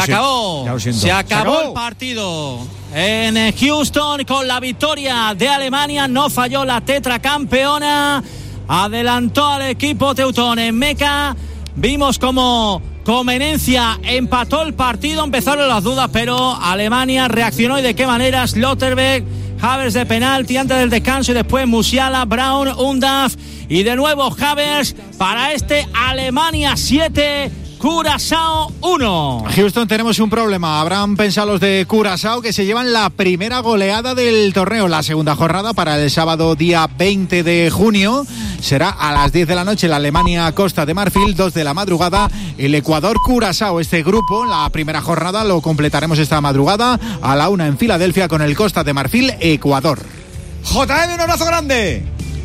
[SPEAKER 4] acabó el partido en Houston con la victoria de Alemania. No falló la tetracampeona, adelantó al equipo teutón en Meca. Vimos como Menencia empató el partido, empezaron las dudas, pero Alemania reaccionó. ¿Y de qué manera? Slotterbeck, Havertz de penalti antes del descanso y después Musiala, Brown, Undav y de nuevo Havertz para este Alemania 7, Curazao 1.
[SPEAKER 5] Houston, tenemos un problema. Habrán pensado los de Curazao que se llevan la primera goleada del torneo. La segunda jornada para el sábado día 20 de junio será a las 10 de la noche la Alemania-Costa de Marfil, 2 de la madrugada el Ecuador-Curazao. Este grupo, la primera jornada, lo completaremos esta madrugada a la 1 en Filadelfia con el Costa de Marfil-Ecuador.
[SPEAKER 3] JM, un abrazo grande.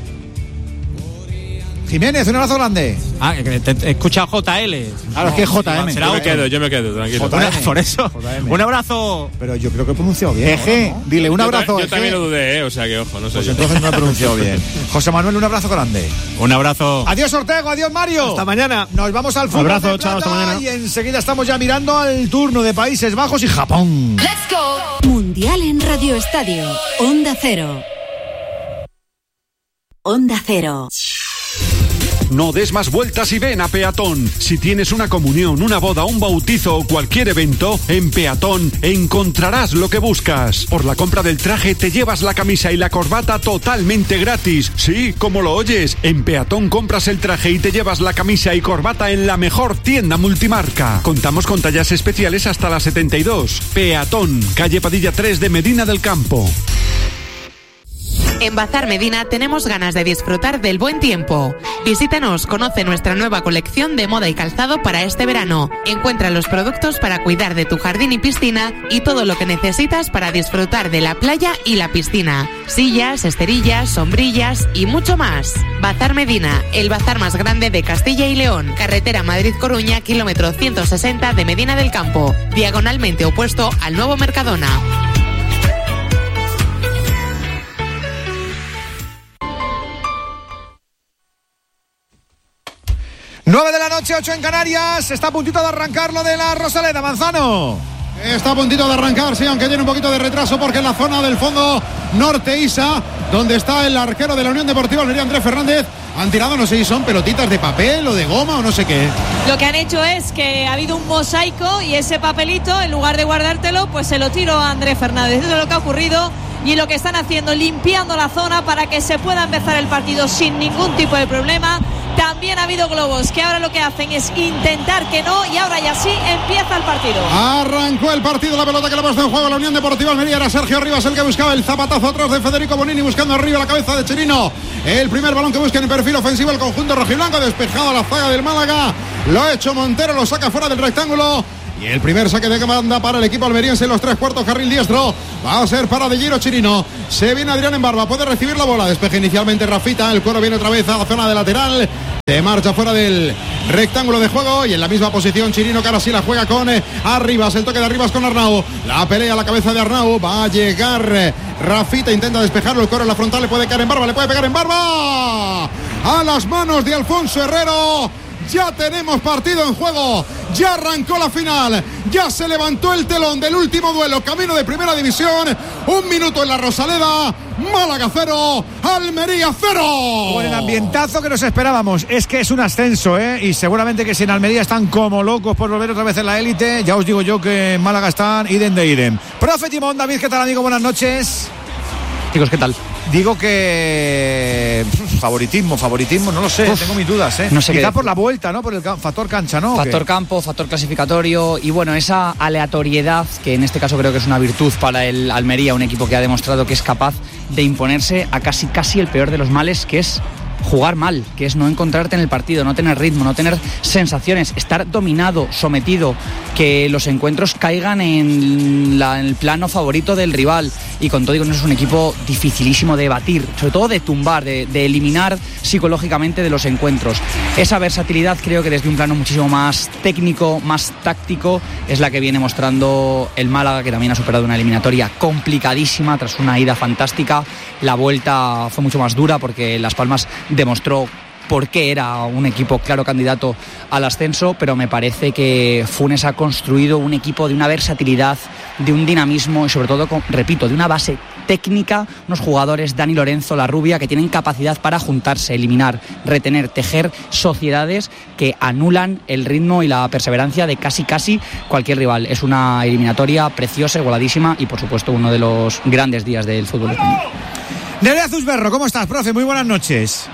[SPEAKER 3] Jiménez, un abrazo grande.
[SPEAKER 4] Te escucha JL.
[SPEAKER 5] Claro, es que es JM.
[SPEAKER 2] Yo me quedo, tranquilo.
[SPEAKER 4] Por eso.
[SPEAKER 3] JM.
[SPEAKER 4] Un abrazo.
[SPEAKER 3] Pero yo creo que he pronunciado bien.
[SPEAKER 5] Eje, ¿no? Dile un abrazo.
[SPEAKER 2] Yo también lo dudé, o sea que ojo, no sé.
[SPEAKER 3] Pues entonces no he pronunciado bien. José Manuel, un abrazo grande.
[SPEAKER 4] Un abrazo.
[SPEAKER 3] Adiós, Ortego, adiós, Mario.
[SPEAKER 6] Hasta mañana.
[SPEAKER 3] Nos vamos al fútbol.
[SPEAKER 13] Abrazo, chao, hasta mañana.
[SPEAKER 3] Y enseguida estamos ya mirando al turno de Países Bajos y Japón.
[SPEAKER 11] Let's go. Mundial en Radio Estadio. Onda Cero. Onda Cero.
[SPEAKER 19] No des más vueltas y ven a Peatón. Si tienes una comunión, una boda, un bautizo o cualquier evento, en Peatón encontrarás lo que buscas. Por la compra del traje te llevas la camisa y la corbata totalmente gratis. Sí, como lo oyes, en Peatón compras el traje y te llevas la camisa y corbata en la mejor tienda multimarca. Contamos con tallas especiales hasta las 72. Peatón, calle Padilla 3 de Medina del Campo.
[SPEAKER 20] En Bazar Medina tenemos ganas de disfrutar del buen tiempo. Visítanos, conoce nuestra nueva colección de moda y calzado para este verano. Encuentra los productos para cuidar de tu jardín y piscina y todo lo que necesitas para disfrutar de la playa y la piscina. Sillas, esterillas, sombrillas y mucho más. Bazar Medina, el bazar más grande de Castilla y León. Carretera Madrid-Coruña, kilómetro 160 de Medina del Campo. Diagonalmente opuesto al nuevo Mercadona.
[SPEAKER 3] 9 de la noche, 8 en Canarias. Está a puntito de arrancar lo de la Rosaleda, Manzano.
[SPEAKER 9] Está a puntito de arrancar, sí, aunque tiene un poquito de retraso porque en la zona del fondo norte Isa, donde está el arquero de la Unión Deportiva Almería, Andrés Fernández, han tirado, no sé si son pelotitas de papel o de goma o no sé qué.
[SPEAKER 10] Lo que han hecho es que ha habido un mosaico y ese papelito, en lugar de guardártelo, pues se lo tiró a Andrés Fernández. Eso es lo que ha ocurrido y lo que están haciendo, limpiando la zona para que se pueda empezar el partido sin ningún tipo de problema. También ha habido globos que ahora lo que hacen es intentar que no, y ahora ya sí empieza el partido.
[SPEAKER 9] Arrancó el partido, la pelota que le ha puesto en juego la Unión Deportiva Almería. Era Sergio Rivas el que buscaba el zapatazo atrás de Federico Bonini, buscando arriba la cabeza de Chirino. El primer balón que busca en el perfil ofensivo el conjunto rojiblanco, despejado a la zaga del Málaga. Lo ha hecho Montero, lo saca fuera del rectángulo. Y el primer saque de banda para el equipo almeriense en los 3/4, carril diestro. Va a ser para De Giro Chirino. Se viene Adrián en Barba, puede recibir la bola. Despeje inicialmente Rafita. El cuero viene otra vez a la zona de lateral. Se marcha fuera del rectángulo de juego. Y en la misma posición Chirino, que ahora sí la juega con Arribas. El toque de Arribas con Arnau. La pelea a la cabeza de Arnau. Va a llegar Rafita. Intenta despejarlo. El cuero en la frontal. Le puede caer en Barba. Le puede pegar en Barba. A las manos de Alfonso Herrero. Ya tenemos partido en juego, ya arrancó la final, ya se levantó el telón del último duelo, camino de primera división. 1 minuto en la Rosaleda, Málaga 0, Almería 0.
[SPEAKER 3] Con el ambientazo que nos esperábamos. Es que es un ascenso, y seguramente que si en Almería están como locos por volver otra vez en la élite, ya os digo yo que en Málaga están idem de idem. Profe Timón, David, ¿qué tal, amigo? Buenas noches.
[SPEAKER 21] Chicos, ¿qué tal?
[SPEAKER 3] Digo que favoritismo, no lo sé, tengo mis dudas,
[SPEAKER 21] No sé.
[SPEAKER 3] Quizá por la vuelta, ¿no? Por el factor cancha, ¿no?
[SPEAKER 21] Factor campo, factor clasificatorio y bueno, esa aleatoriedad que en este caso creo que es una virtud para el Almería, un equipo que ha demostrado que es capaz de imponerse a casi el peor de los males, que es jugar mal, que es no encontrarte en el partido, no tener ritmo, no tener sensaciones, estar dominado, sometido, que los encuentros caigan en el plano favorito del rival. Y con todo, digo, no es un equipo dificilísimo de batir, sobre todo de tumbar, de eliminar psicológicamente de los encuentros. Esa versatilidad creo que desde un plano muchísimo más técnico, más táctico, es la que viene mostrando el Málaga, que también ha superado una eliminatoria complicadísima tras una ida fantástica. La vuelta fue mucho más dura porque Las Palmas demostró por qué era un equipo claro candidato al ascenso, pero me parece que Funes ha construido un equipo de una versatilidad, de un dinamismo y sobre todo, repito, de una base técnica, unos jugadores, Dani Lorenzo, La Rubia, que tienen capacidad para juntarse, eliminar, retener, tejer sociedades que anulan el ritmo y la perseverancia de casi cualquier rival. Es una eliminatoria preciosa, igualadísima y por supuesto uno de los grandes días del fútbol español.
[SPEAKER 3] Nerea Zusberro, ¿cómo estás, profe? Muy buenas noches.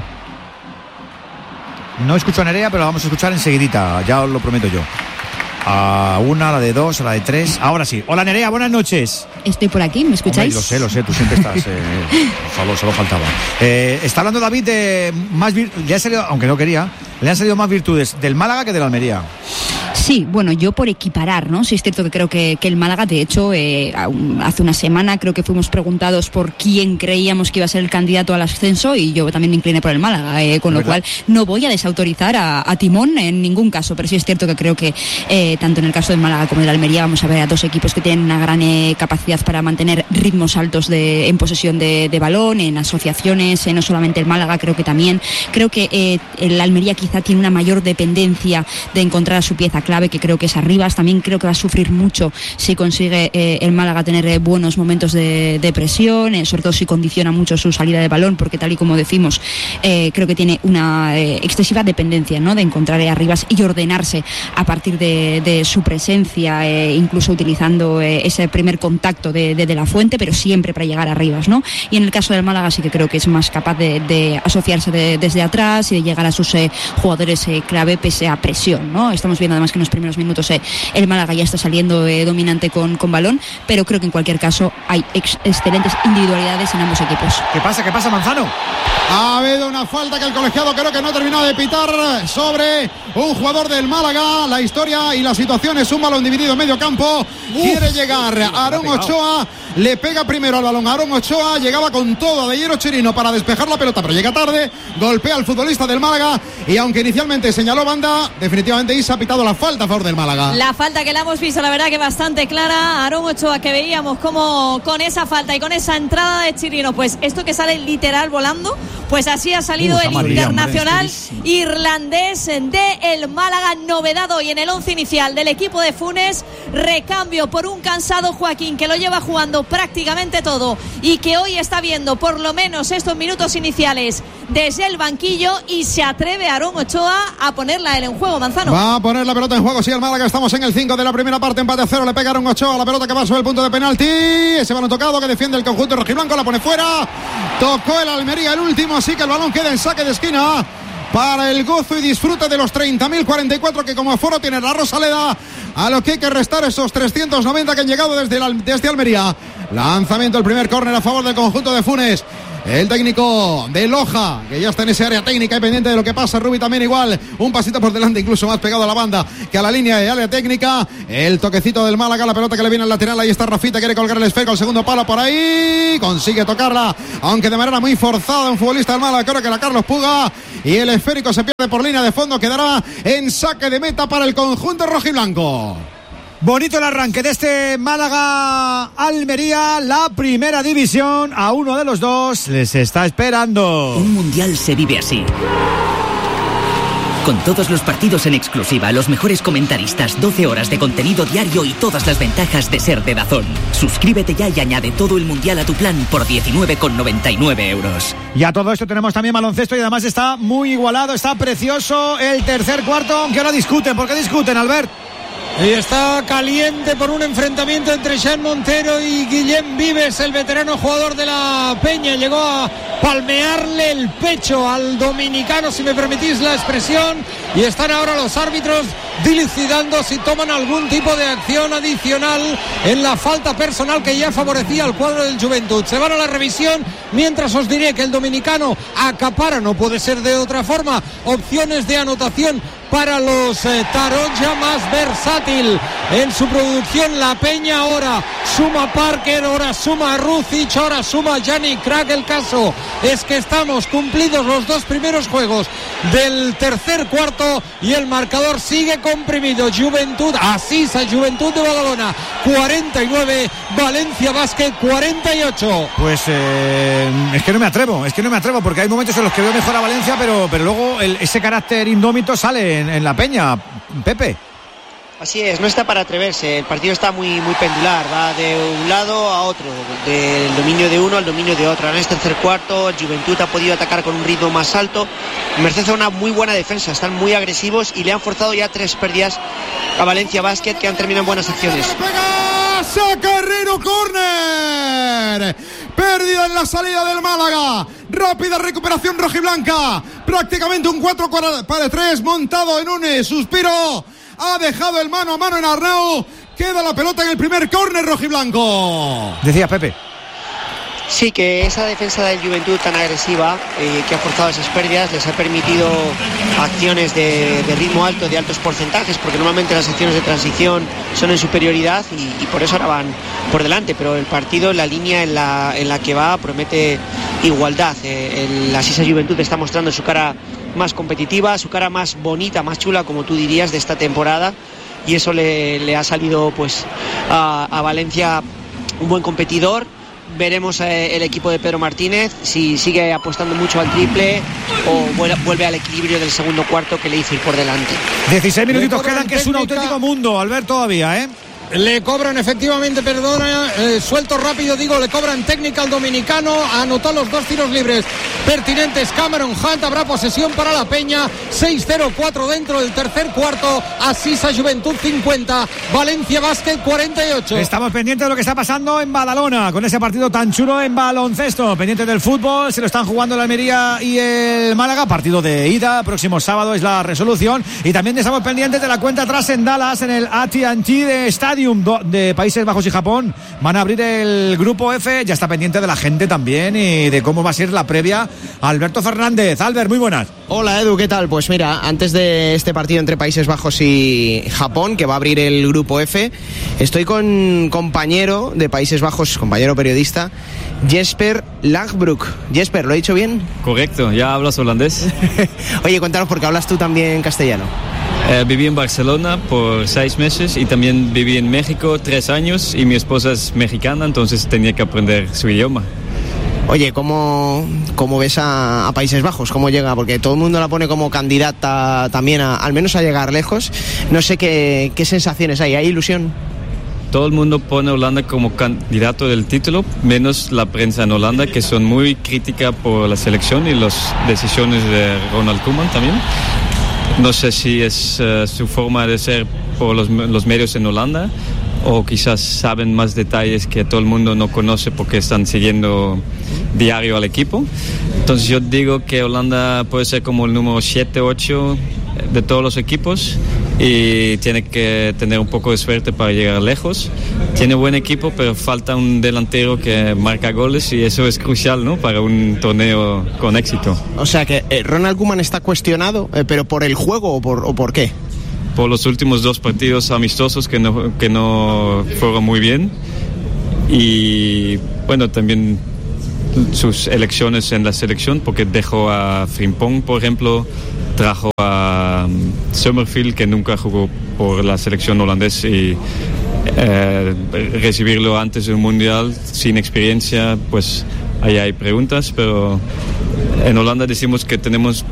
[SPEAKER 3] No escucho a Nerea, pero la vamos a escuchar enseguidita, ya os lo prometo yo. A una, a la de 2, a la de 3. Ahora sí. Hola, Nerea, buenas noches.
[SPEAKER 22] Estoy por aquí, ¿me escucháis?
[SPEAKER 3] Hombre, lo sé, tú siempre estás. Solo faltaba. Está hablando David de más le ha salido, aunque no quería, le han salido más virtudes del Málaga que del Almería.
[SPEAKER 22] Sí, bueno, yo por equiparar, ¿no? Sí es cierto que creo que el Málaga, de hecho, hace una semana creo que fuimos preguntados por quién creíamos que iba a ser el candidato al ascenso y yo también me incliné por el Málaga, con lo cual no voy a desautorizar a Timón en ningún caso, pero sí es cierto que creo que tanto en el caso del Málaga como del Almería vamos a ver a dos equipos que tienen una gran capacidad para mantener ritmos altos en posesión de balón, en asociaciones, no solamente el Málaga, creo que el Almería quizá tiene una mayor dependencia de encontrar a su pieza clave, que creo que es Arribas. También creo que va a sufrir mucho si consigue el Málaga tener buenos momentos de presión, sobre todo si condiciona mucho su salida de balón, porque tal y como decimos, creo que tiene una excesiva dependencia, ¿no?, de encontrar a Arribas y ordenarse a partir de su presencia, incluso utilizando ese primer contacto de la Fuente, pero siempre para llegar a Arribas, ¿no? Y en el caso del Málaga sí que creo que es más capaz de asociarse desde atrás y de llegar a sus jugadores clave pese a presión, ¿no? Estamos viendo además que en los primeros minutos el Málaga ya está saliendo dominante con balón, pero creo que en cualquier caso hay excelentes individualidades en ambos equipos.
[SPEAKER 3] ¿Qué pasa, Manzano?
[SPEAKER 9] Ha habido una falta que el colegiado creo que no ha terminado de pitar sobre un jugador del Málaga. La historia y la situación es un balón dividido en medio campo. Quiere llegar Aarón Ochoa le pega primero al balón a Aarón Ochoa, llegaba con todo de Hierro Chirino para despejar la pelota, pero llega tarde, golpea al futbolista del Málaga y aunque inicialmente señaló banda, definitivamente Isa ha pitado la falta a favor del Málaga.
[SPEAKER 10] La falta que la hemos visto, la verdad que bastante clara. Aarón Ochoa, que veíamos como con esa falta y con esa entrada de Chirino, pues esto que sale literal volando, pues así ha salido el internacional irlandés de el Málaga. Novedad hoy en el 11 inicial del equipo de Funes, recambio por un cansado Joaquín que lo lleva jugando prácticamente todo y que hoy está viendo por lo menos estos minutos iniciales desde el banquillo, y se atreve Aarón Ochoa a ponerla él en juego. Manzano
[SPEAKER 9] va a poner la pelota en juego, sí, el Málaga. Estamos en el 5 de la primera parte, empate a 0, le pega Aarón Ochoa, la pelota que va sobre el punto de penalti, ese balón tocado que defiende el conjunto rojiblanco, la pone fuera, tocó el Almería el último, así que el balón queda en saque de esquina para el gozo y disfrute de los 30.044 que como aforo tiene la Rosaleda, a lo que hay que restar esos 390 que han llegado desde Almería. Lanzamiento, el primer córner a favor del conjunto de Funes. El técnico de Loja, que ya está en ese área técnica y pendiente de lo que pasa. Rubi también igual, un pasito por delante, incluso más pegado a la banda que a la línea de área técnica. El toquecito del Málaga, la pelota que le viene al lateral, ahí está Rafita, quiere colgar el esférico, el segundo palo por ahí, consigue tocarla, aunque de manera muy forzada, un futbolista del Málaga, creo que era Carlos Puga, y el esférico se pierde por línea de fondo, quedará en saque de meta para el conjunto rojiblanco.
[SPEAKER 3] Bonito el arranque de este Málaga-Almería, la primera división. A uno de los dos les está esperando.
[SPEAKER 7] Un mundial se vive así. Con todos los partidos en exclusiva, los mejores comentaristas, 12 horas de contenido diario y todas las ventajas de ser de DAZN. Suscríbete ya y añade todo el mundial a tu plan por 19,99 euros.
[SPEAKER 3] Y a todo esto tenemos también baloncesto y además está muy igualado, está precioso el tercer cuarto, aunque ahora discuten. ¿Por qué discuten, Albert?
[SPEAKER 8] Y está caliente por un enfrentamiento entre Sean Montero y Guillem Vives, el veterano jugador de la Peña. Llegó a palmearle el pecho al dominicano, si me permitís la expresión, y están ahora los árbitros dilucidando si toman algún tipo de acción adicional en la falta personal que ya favorecía al cuadro del Juventud. Se van a la revisión, mientras os diré que el dominicano acapara, no puede ser de otra forma, opciones de anotación para los Taronja, más versátil en su producción la Peña. Ahora suma Parker, ahora suma Rucic, ahora suma Yannick Crack. El caso es que estamos cumplidos los dos primeros juegos del tercer cuarto y el marcador sigue comprimido. Juventud, Asís a Juventud de Badalona 49, Valencia Basket 48.
[SPEAKER 3] Pues es que no me atrevo porque hay momentos en los que veo mejor a Valencia, pero luego ese carácter indómito sale en la Peña, Pepe.
[SPEAKER 17] Así es, no está para atreverse, el partido está muy pendular, va de un lado a otro, del dominio de uno al dominio de otro. En este tercer cuarto el Juventud ha podido atacar con un ritmo más alto, merced a una muy buena defensa, están muy agresivos y le han forzado ya 3 pérdidas a Valencia Basket, que han terminado en buenas acciones.
[SPEAKER 9] Saca Herrero, córner, pérdida en la salida del Málaga, rápida recuperación rojiblanca, prácticamente un 4-3 montado en un suspiro. Ha dejado el mano a mano en Arnau. Queda la pelota en el primer córner rojiblanco.
[SPEAKER 3] Decía Pepe.
[SPEAKER 17] Sí, que esa defensa del Juventud tan agresiva, que ha forzado esas pérdidas, les ha permitido acciones de ritmo alto, de altos porcentajes, porque normalmente las acciones de transición son en superioridad y por eso ahora van por delante, pero el partido, la línea en la que va, promete igualdad. La Sisa Juventud está mostrando su cara más competitiva, su cara más bonita, más chula, como tú dirías, de esta temporada, y eso le ha salido pues a Valencia un buen competidor. Veremos el equipo de Pedro Martínez si sigue apostando mucho al triple o vuelve al equilibrio del segundo cuarto que le hizo ir por delante.
[SPEAKER 3] 16 minutitos quedan, que es un auténtico mundo, Albert, todavía, ¿eh?
[SPEAKER 8] Le cobran efectivamente, suelto rápido, le cobran técnica al dominicano, anotó los 2 tiros libres pertinentes Cameron Hunt, habrá posesión para la Peña, 6-0-4 dentro del tercer cuarto, Asís a Juventud 50, Valencia Basket 48.
[SPEAKER 3] Estamos pendientes de lo que está pasando en Badalona, con ese partido tan chulo en baloncesto, pendientes del fútbol, se lo están jugando la Almería y el Málaga, partido de ida, próximo sábado es la resolución, y también estamos pendientes de la cuenta atrás en Dallas, en el AT&T de Stadium Stadium de Países Bajos y Japón. Van a abrir el grupo F. Ya está pendiente de la gente también y de cómo va a ser la previa. Alberto Fernández. Albert, muy buenas.
[SPEAKER 12] Hola Edu, ¿qué tal? Pues mira, antes de este partido entre Países Bajos y Japón, que va a abrir el grupo F, estoy con compañero de Países Bajos, compañero periodista, Jesper Lagbroek. Jesper, ¿lo he dicho bien?
[SPEAKER 14] Correcto, ¿ya hablas holandés?
[SPEAKER 12] Oye, cuéntanos, porque hablas tú también castellano.
[SPEAKER 14] Viví en Barcelona por 6 meses y también viví en México 3 años y mi esposa es mexicana, entonces tenía que aprender su idioma.
[SPEAKER 12] Oye, ¿cómo ves a Países Bajos? ¿Cómo llega? Porque todo el mundo la pone como candidata también al menos a llegar lejos. No sé qué sensaciones hay. ¿Hay ilusión?
[SPEAKER 14] Todo el mundo pone a Holanda como candidato del título, menos la prensa en Holanda, que son muy crítica por la selección y las decisiones de Ronald Koeman también. No sé si es su forma de ser por los medios en Holanda, o quizás saben más detalles que todo el mundo no conoce porque están siguiendo diario al equipo. Entonces yo digo que Holanda puede ser como el número 7, 8 de todos los equipos y tiene que tener un poco de suerte para llegar lejos. Tiene buen equipo, pero falta un delantero que marca goles y eso es crucial, ¿no?, para un torneo con éxito.
[SPEAKER 12] O sea que Ronald Koeman está cuestionado, pero ¿por el juego o por qué?
[SPEAKER 14] Por los últimos 2 partidos amistosos que no fueron muy bien y bueno, también sus elecciones en la selección, porque dejó a Frimpong, por ejemplo, trajo a Summerfield, que nunca jugó por la selección holandesa, y recibirlo antes de un mundial sin experiencia, pues ahí hay preguntas, pero en Holanda decimos que tenemos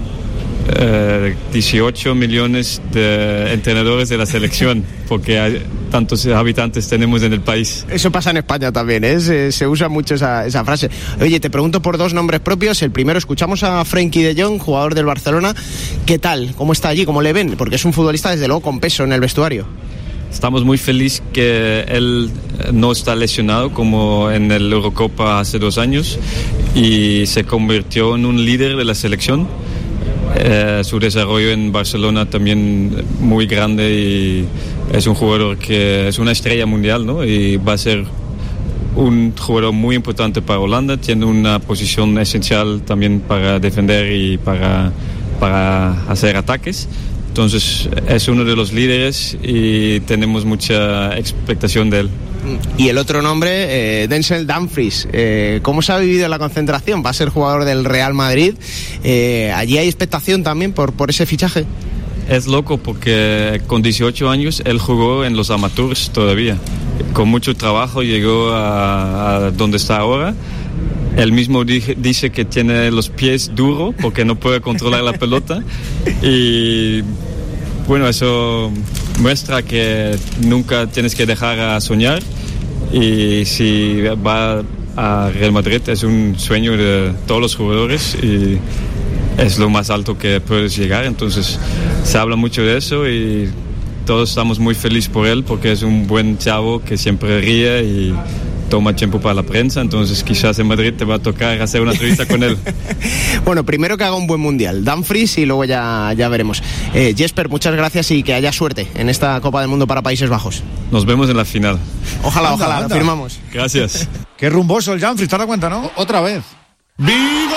[SPEAKER 14] 18 millones de entrenadores de la selección, porque tantos habitantes tenemos en el país.
[SPEAKER 12] Eso pasa en España también, ¿eh? Se usa mucho esa frase. Oye, te pregunto por 2 nombres propios. El primero, escuchamos a Frenkie de Jong, jugador del Barcelona. ¿Qué tal? ¿Cómo está allí? ¿Cómo le ven? Porque es un futbolista, desde luego, con peso en el vestuario.
[SPEAKER 14] Estamos muy felices que él no está lesionado como en el Eurocopa hace 2 años y se convirtió en un líder de la selección. Su desarrollo en Barcelona también muy grande y es un jugador que es una estrella mundial, ¿no? Y va a ser un jugador muy importante para Holanda. Tiene una posición esencial también para defender y para hacer ataques. Entonces es uno de los líderes y tenemos mucha expectación de él.
[SPEAKER 12] Y el otro nombre, Denzel Dumfries. ¿Cómo se ha vivido la concentración? Va a ser jugador del Real Madrid. ¿Allí hay expectación también por ese fichaje?
[SPEAKER 14] Es loco porque con 18 años él jugó en los amateurs todavía. Con mucho trabajo llegó a donde está ahora. Él mismo dice que tiene los pies duros porque no puede controlar la pelota. Y bueno, eso muestra que nunca tienes que dejar a soñar. Y si va a Real Madrid es un sueño de todos los jugadores y es lo más alto que puedes llegar. Entonces se habla mucho de eso y todos estamos muy felices por él porque es un buen chavo que siempre ríe y toma tiempo para la prensa, entonces quizás en Madrid te va a tocar hacer una entrevista con él.
[SPEAKER 12] Bueno, primero que haga un buen mundial, Dumfries, y luego ya veremos. Jesper, muchas gracias y que haya suerte en esta Copa del Mundo para Países Bajos.
[SPEAKER 14] Nos vemos en la final.
[SPEAKER 12] Ojalá, lo firmamos.
[SPEAKER 14] Gracias.
[SPEAKER 3] Qué rumboso el Dumfries, ¿te das cuenta, no?
[SPEAKER 9] Otra vez.
[SPEAKER 23] ¡Vigor!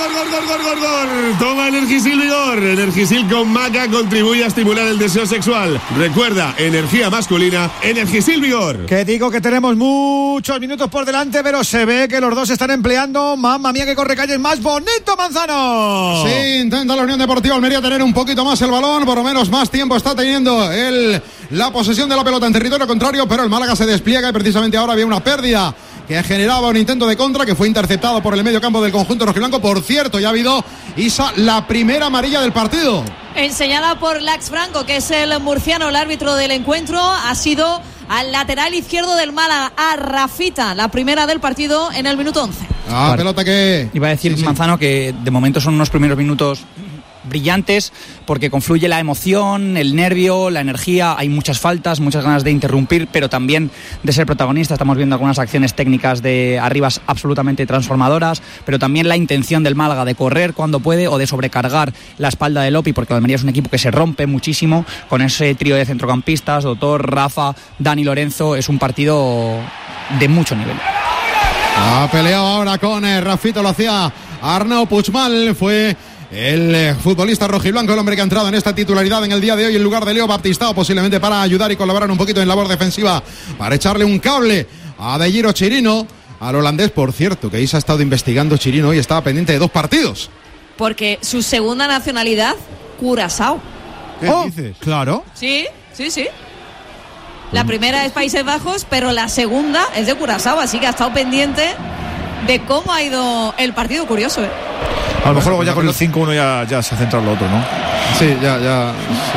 [SPEAKER 23] Toma Energisil Vigor. Energisil con maca contribuye a estimular el deseo sexual. Recuerda, energía masculina, Energisil Vigor.
[SPEAKER 3] Que digo que tenemos muchos minutos por delante, pero se ve que los dos están empleando. Mamma mía, que corre calles más bonito, Manzano.
[SPEAKER 9] Sí, intenta la Unión Deportiva Almería tener un poquito más el balón, por lo menos más tiempo está teniendo la posesión de la pelota en territorio contrario, pero el Málaga se despliega y precisamente ahora había una pérdida que generaba un intento de contra que fue interceptado por el medio campo del conjunto rojiblanco. Por cierto, ya ha habido, Isa, la primera amarilla del partido.
[SPEAKER 10] Enseñada por Lax Franco, que es el murciano, el árbitro del encuentro. Ha sido al lateral izquierdo del Málaga, a Rafita, la primera del partido en el minuto 11.
[SPEAKER 9] Pelota que...
[SPEAKER 21] Iba a decir, sí, Manzano, que de momento son unos primeros minutos brillantes, porque confluye la emoción, el nervio, la energía, hay muchas faltas, muchas ganas de interrumpir, pero también de ser protagonista. Estamos viendo algunas acciones técnicas de Arribas absolutamente transformadoras, pero también la intención del Málaga de correr cuando puede o de sobrecargar la espalda de Lopi, porque Almería es un equipo que se rompe muchísimo con ese trío de centrocampistas, Doctor, Rafa, Dani Lorenzo. Es un partido de mucho nivel.
[SPEAKER 9] Ha peleado ahora con Rafito, lo hacía Arnau Puigmal, fue el futbolista rojiblanco, el hombre que ha entrado en esta titularidad en el día de hoy en lugar de Leo Baptistao, posiblemente para ayudar y colaborar un poquito en labor defensiva, para echarle un cable a De Giro Chirino, al holandés. Por cierto, que Isa ha estado investigando Chirino y estaba pendiente de 2 partidos.
[SPEAKER 10] Porque su segunda nacionalidad, Curazao.
[SPEAKER 9] ¿Qué dices? Claro.
[SPEAKER 10] Sí. La primera es Países Bajos, pero la segunda es de Curazao, así que ha estado pendiente de cómo ha ido el partido. Curioso, ¿eh?
[SPEAKER 3] A lo mejor luego ya con el 5-1 ya se ha centrado lo otro, ¿no?
[SPEAKER 9] Sí, ya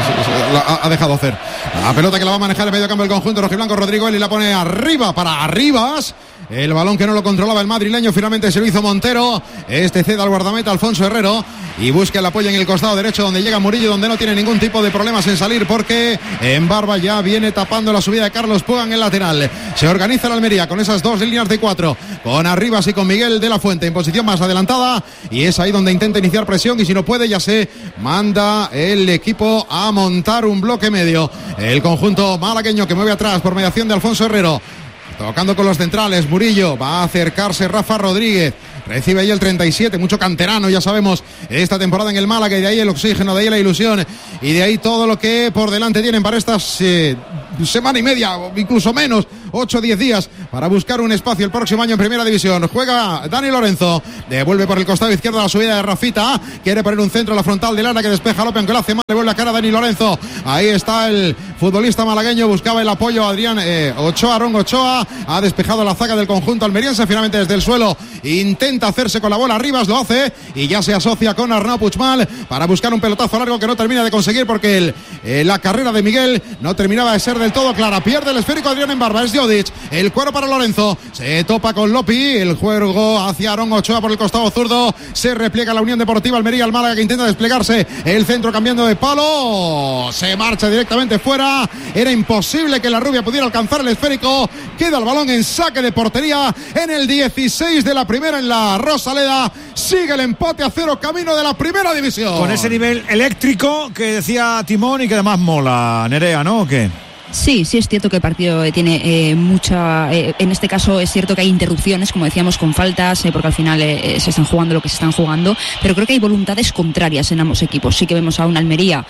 [SPEAKER 9] ha dejado hacer. La pelota que la va a manejar el medio campo del conjunto rojiblanco, Rodrigo Eli la pone arriba para Arribas. El balón que no lo controlaba el madrileño, finalmente se lo hizo Montero. Este cede al guardameta Alfonso Herrero y busca el apoyo en el costado derecho, donde llega Murillo, donde no tiene ningún tipo de problemas en salir, porque en Barba ya viene tapando la subida de Carlos Puga en el lateral. Se organiza la Almería con esas 2 líneas de 4, con Arribas y con Miguel de la Fuente en posición más adelantada, y es ahí donde intenta iniciar presión, y si no puede ya se manda el equipo a montar un bloque medio. El conjunto malagueño que mueve atrás por mediación de Alfonso Herrero, tocando con los centrales. Murillo, va a acercarse Rafa Rodríguez, recibe ahí el 37, mucho canterano, ya sabemos, esta temporada en el Málaga, y de ahí el oxígeno, de ahí la ilusión, y de ahí todo lo que por delante tienen para estas semana y media, o incluso menos, 8 o 10 días, para buscar un espacio el próximo año en Primera División. Juega Dani Lorenzo, devuelve por el costado izquierdo la subida de Rafita, quiere poner un centro a la frontal del área que despeja López, aunque lo hace mal, le vuelve la cara a Dani Lorenzo. Ahí está el futbolista malagueño, buscaba el apoyo Adrián Ochoa, Ron Ochoa, ha despejado la zaga del conjunto almeriense, finalmente desde el suelo intenta hacerse con la bola. Arribas lo hace y ya se asocia con Arnau Puigmal para buscar un pelotazo largo que no termina de conseguir, porque la carrera de Miguel no terminaba de ser del todo clara. Pierde el esférico Adrián en Barba, es Jodic, el cuero para Lorenzo, se topa con Lopi, el juego hacia Aaron Ochoa por el costado zurdo, se repliega la Unión Deportiva Almería, el Málaga que intenta desplegarse, el centro cambiando de palo, se marcha directamente fuera, era imposible que la rubia pudiera alcanzar el esférico, queda el balón en saque de portería en el 16 de la primera en la Rosaleda, sigue el empate a 0, camino de la Primera División.
[SPEAKER 3] Con ese nivel eléctrico que decía Timón y que además mola, Nerea, ¿no? ¿O qué?
[SPEAKER 22] Sí, es cierto que el partido tiene mucha... en este caso es cierto que hay interrupciones, como decíamos, con faltas, porque al final se están jugando lo que se están jugando, pero creo que hay voluntades contrarias en ambos equipos. Sí que vemos a una Almería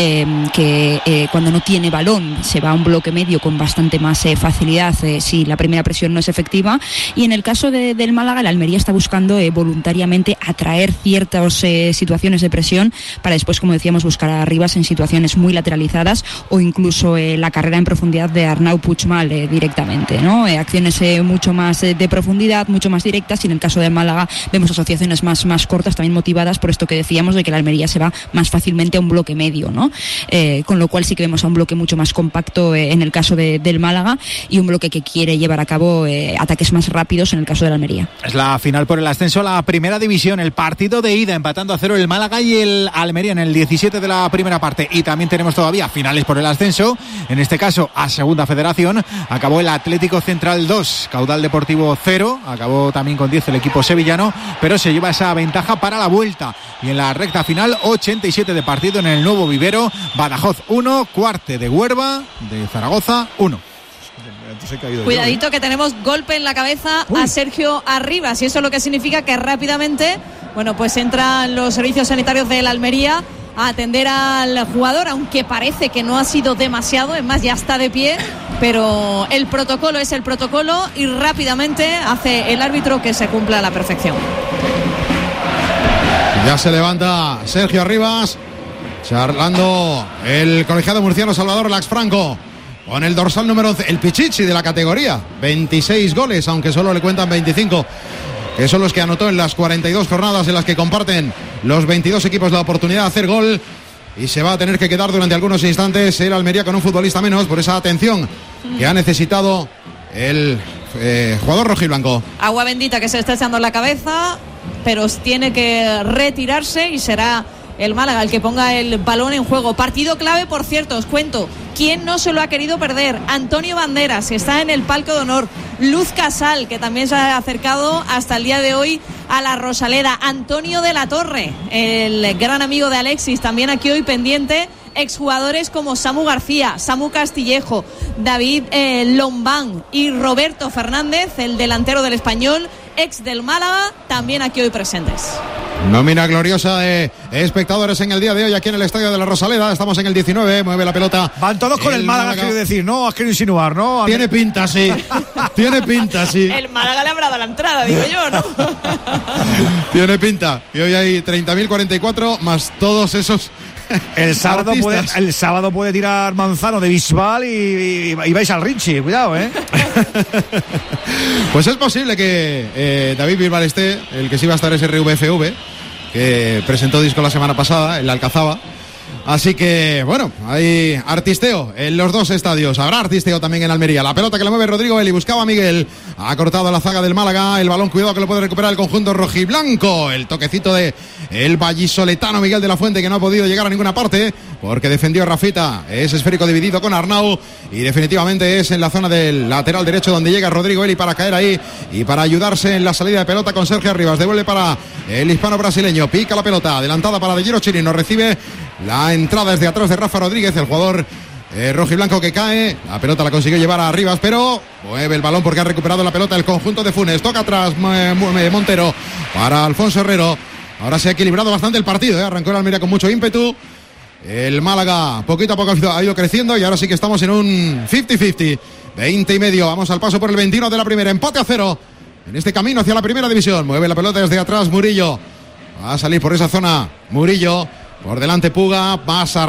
[SPEAKER 22] que cuando no tiene balón se va a un bloque medio con bastante más facilidad si la primera presión no es efectiva, y en el caso del Málaga, la Almería está buscando voluntariamente atraer ciertas situaciones de presión para después, como decíamos, buscar a Arribas en situaciones muy lateralizadas, o incluso la carrera en profundidad de Arnau Puigmal directamente, ¿no? Acciones mucho más de profundidad, mucho más directas, y en el caso de Málaga vemos asociaciones más cortas, también motivadas por esto que decíamos de que la Almería se va más fácilmente a un bloque medio, ¿no? Con lo cual sí que vemos a un bloque mucho más compacto en el caso del Málaga, y un bloque que quiere llevar a cabo ataques más rápidos en el caso de la Almería.
[SPEAKER 5] Es la final por el ascenso a la Primera División, el partido de ida, empatando a 0 el Málaga y el Almería en el 17 de la primera parte, y también tenemos todavía finales por el ascenso. En este caso a Segunda Federación acabó el Atlético Central 2, Caudal Deportivo 0, acabó también con 10 el equipo sevillano, pero se lleva esa ventaja para la vuelta, y en la recta final 87 de partido en el Nuevo Vivero, Badajoz 1, Cuarte de Huerva de Zaragoza 1.
[SPEAKER 10] Cuidadito que tenemos golpe en la cabeza a Sergio Arribas, y eso es lo que significa que rápidamente, bueno, pues entran los servicios sanitarios de la Almería a atender al jugador, aunque parece que no ha sido demasiado, es más, ya está de pie, pero el protocolo es el protocolo, y rápidamente hace el árbitro que se cumpla a la perfección.
[SPEAKER 9] Ya se levanta Sergio Arribas, charlando el colegiado murciano Salvador Lax Franco, con el dorsal número 11, el Pichichi de la categoría, 26 goles, aunque solo le cuentan 25, que son los que anotó en las 42 jornadas en las que comparten los 22 equipos la oportunidad de hacer gol, y se va a tener que quedar durante algunos instantes el Almería con un futbolista menos por esa atención que ha necesitado el jugador rojiblanco.
[SPEAKER 10] Agua bendita que se está echando en la cabeza, pero tiene que retirarse, y será el Málaga el que ponga el balón en juego. Partido clave, por cierto, os cuento. ¿Quién no se lo ha querido perder? Antonio Banderas, que está en el palco de honor. Luz Casal, que también se ha acercado hasta el día de hoy a la Rosaleda. Antonio de la Torre, el gran amigo de Alexis, también aquí hoy pendiente. Exjugadores como Samu García, Samu Castillejo, David Lombán y Roberto Fernández, el delantero del Español, ex del Málaga, también aquí hoy presentes.
[SPEAKER 9] Nómina gloriosa de espectadores en el día de hoy aquí en el estadio de la Rosaleda. Estamos en el 19, mueve la pelota.
[SPEAKER 3] Van todos con el Málaga, quiero decir, no, has querido insinuar, ¿no?
[SPEAKER 9] Tiene pinta, sí. Tiene pinta, sí.
[SPEAKER 10] El Málaga le habrá dado la entrada, digo yo, ¿no?
[SPEAKER 9] Tiene pinta. Y hoy hay 30.044 más todos esos.
[SPEAKER 3] El sábado puede tirar Manzano de Bisbal y vais al Richie, cuidado, ¿eh?
[SPEAKER 9] Pues es posible que David Bisbal esté, el que sí va a estar es RVFV, que presentó disco la semana pasada, el Alcazaba. Así que, bueno, hay artisteo en los dos estadios. Habrá artisteo también en Almería. La pelota que la mueve Rodrigo Eli, buscaba a Miguel. Ha cortado la zaga del Málaga. El balón, cuidado que lo puede recuperar el conjunto rojiblanco. El toquecito de el vallisoletano Miguel de la Fuente, que no ha podido llegar a ninguna parte porque defendió Rafita. Es esférico dividido con Arnau y definitivamente es en la zona del lateral derecho donde llega Rodrigo Eli para caer ahí y para ayudarse en la salida de pelota con Sergio Arribas. Devuelve para el hispano brasileño. Pica la pelota, adelantada para De Giro Chirino. Recibe la entrada desde atrás de Rafa Rodríguez, el jugador rojiblanco que cae. La pelota la consiguió llevar a Arribas, pero mueve el balón porque ha recuperado la pelota el conjunto de Funes. Toca atrás Montero para Alfonso Herrero. Ahora se ha equilibrado bastante el partido, arrancó el Almería con mucho ímpetu. El Málaga poquito a poco ha ido creciendo y ahora sí que estamos en un 50-50. 20:30. Vamos al paso por el 21 de la primera. Empate a 0 en este camino hacia la primera división. Mueve la pelota desde atrás Murillo. Va a salir por esa zona Murillo. Por delante Puga, pasa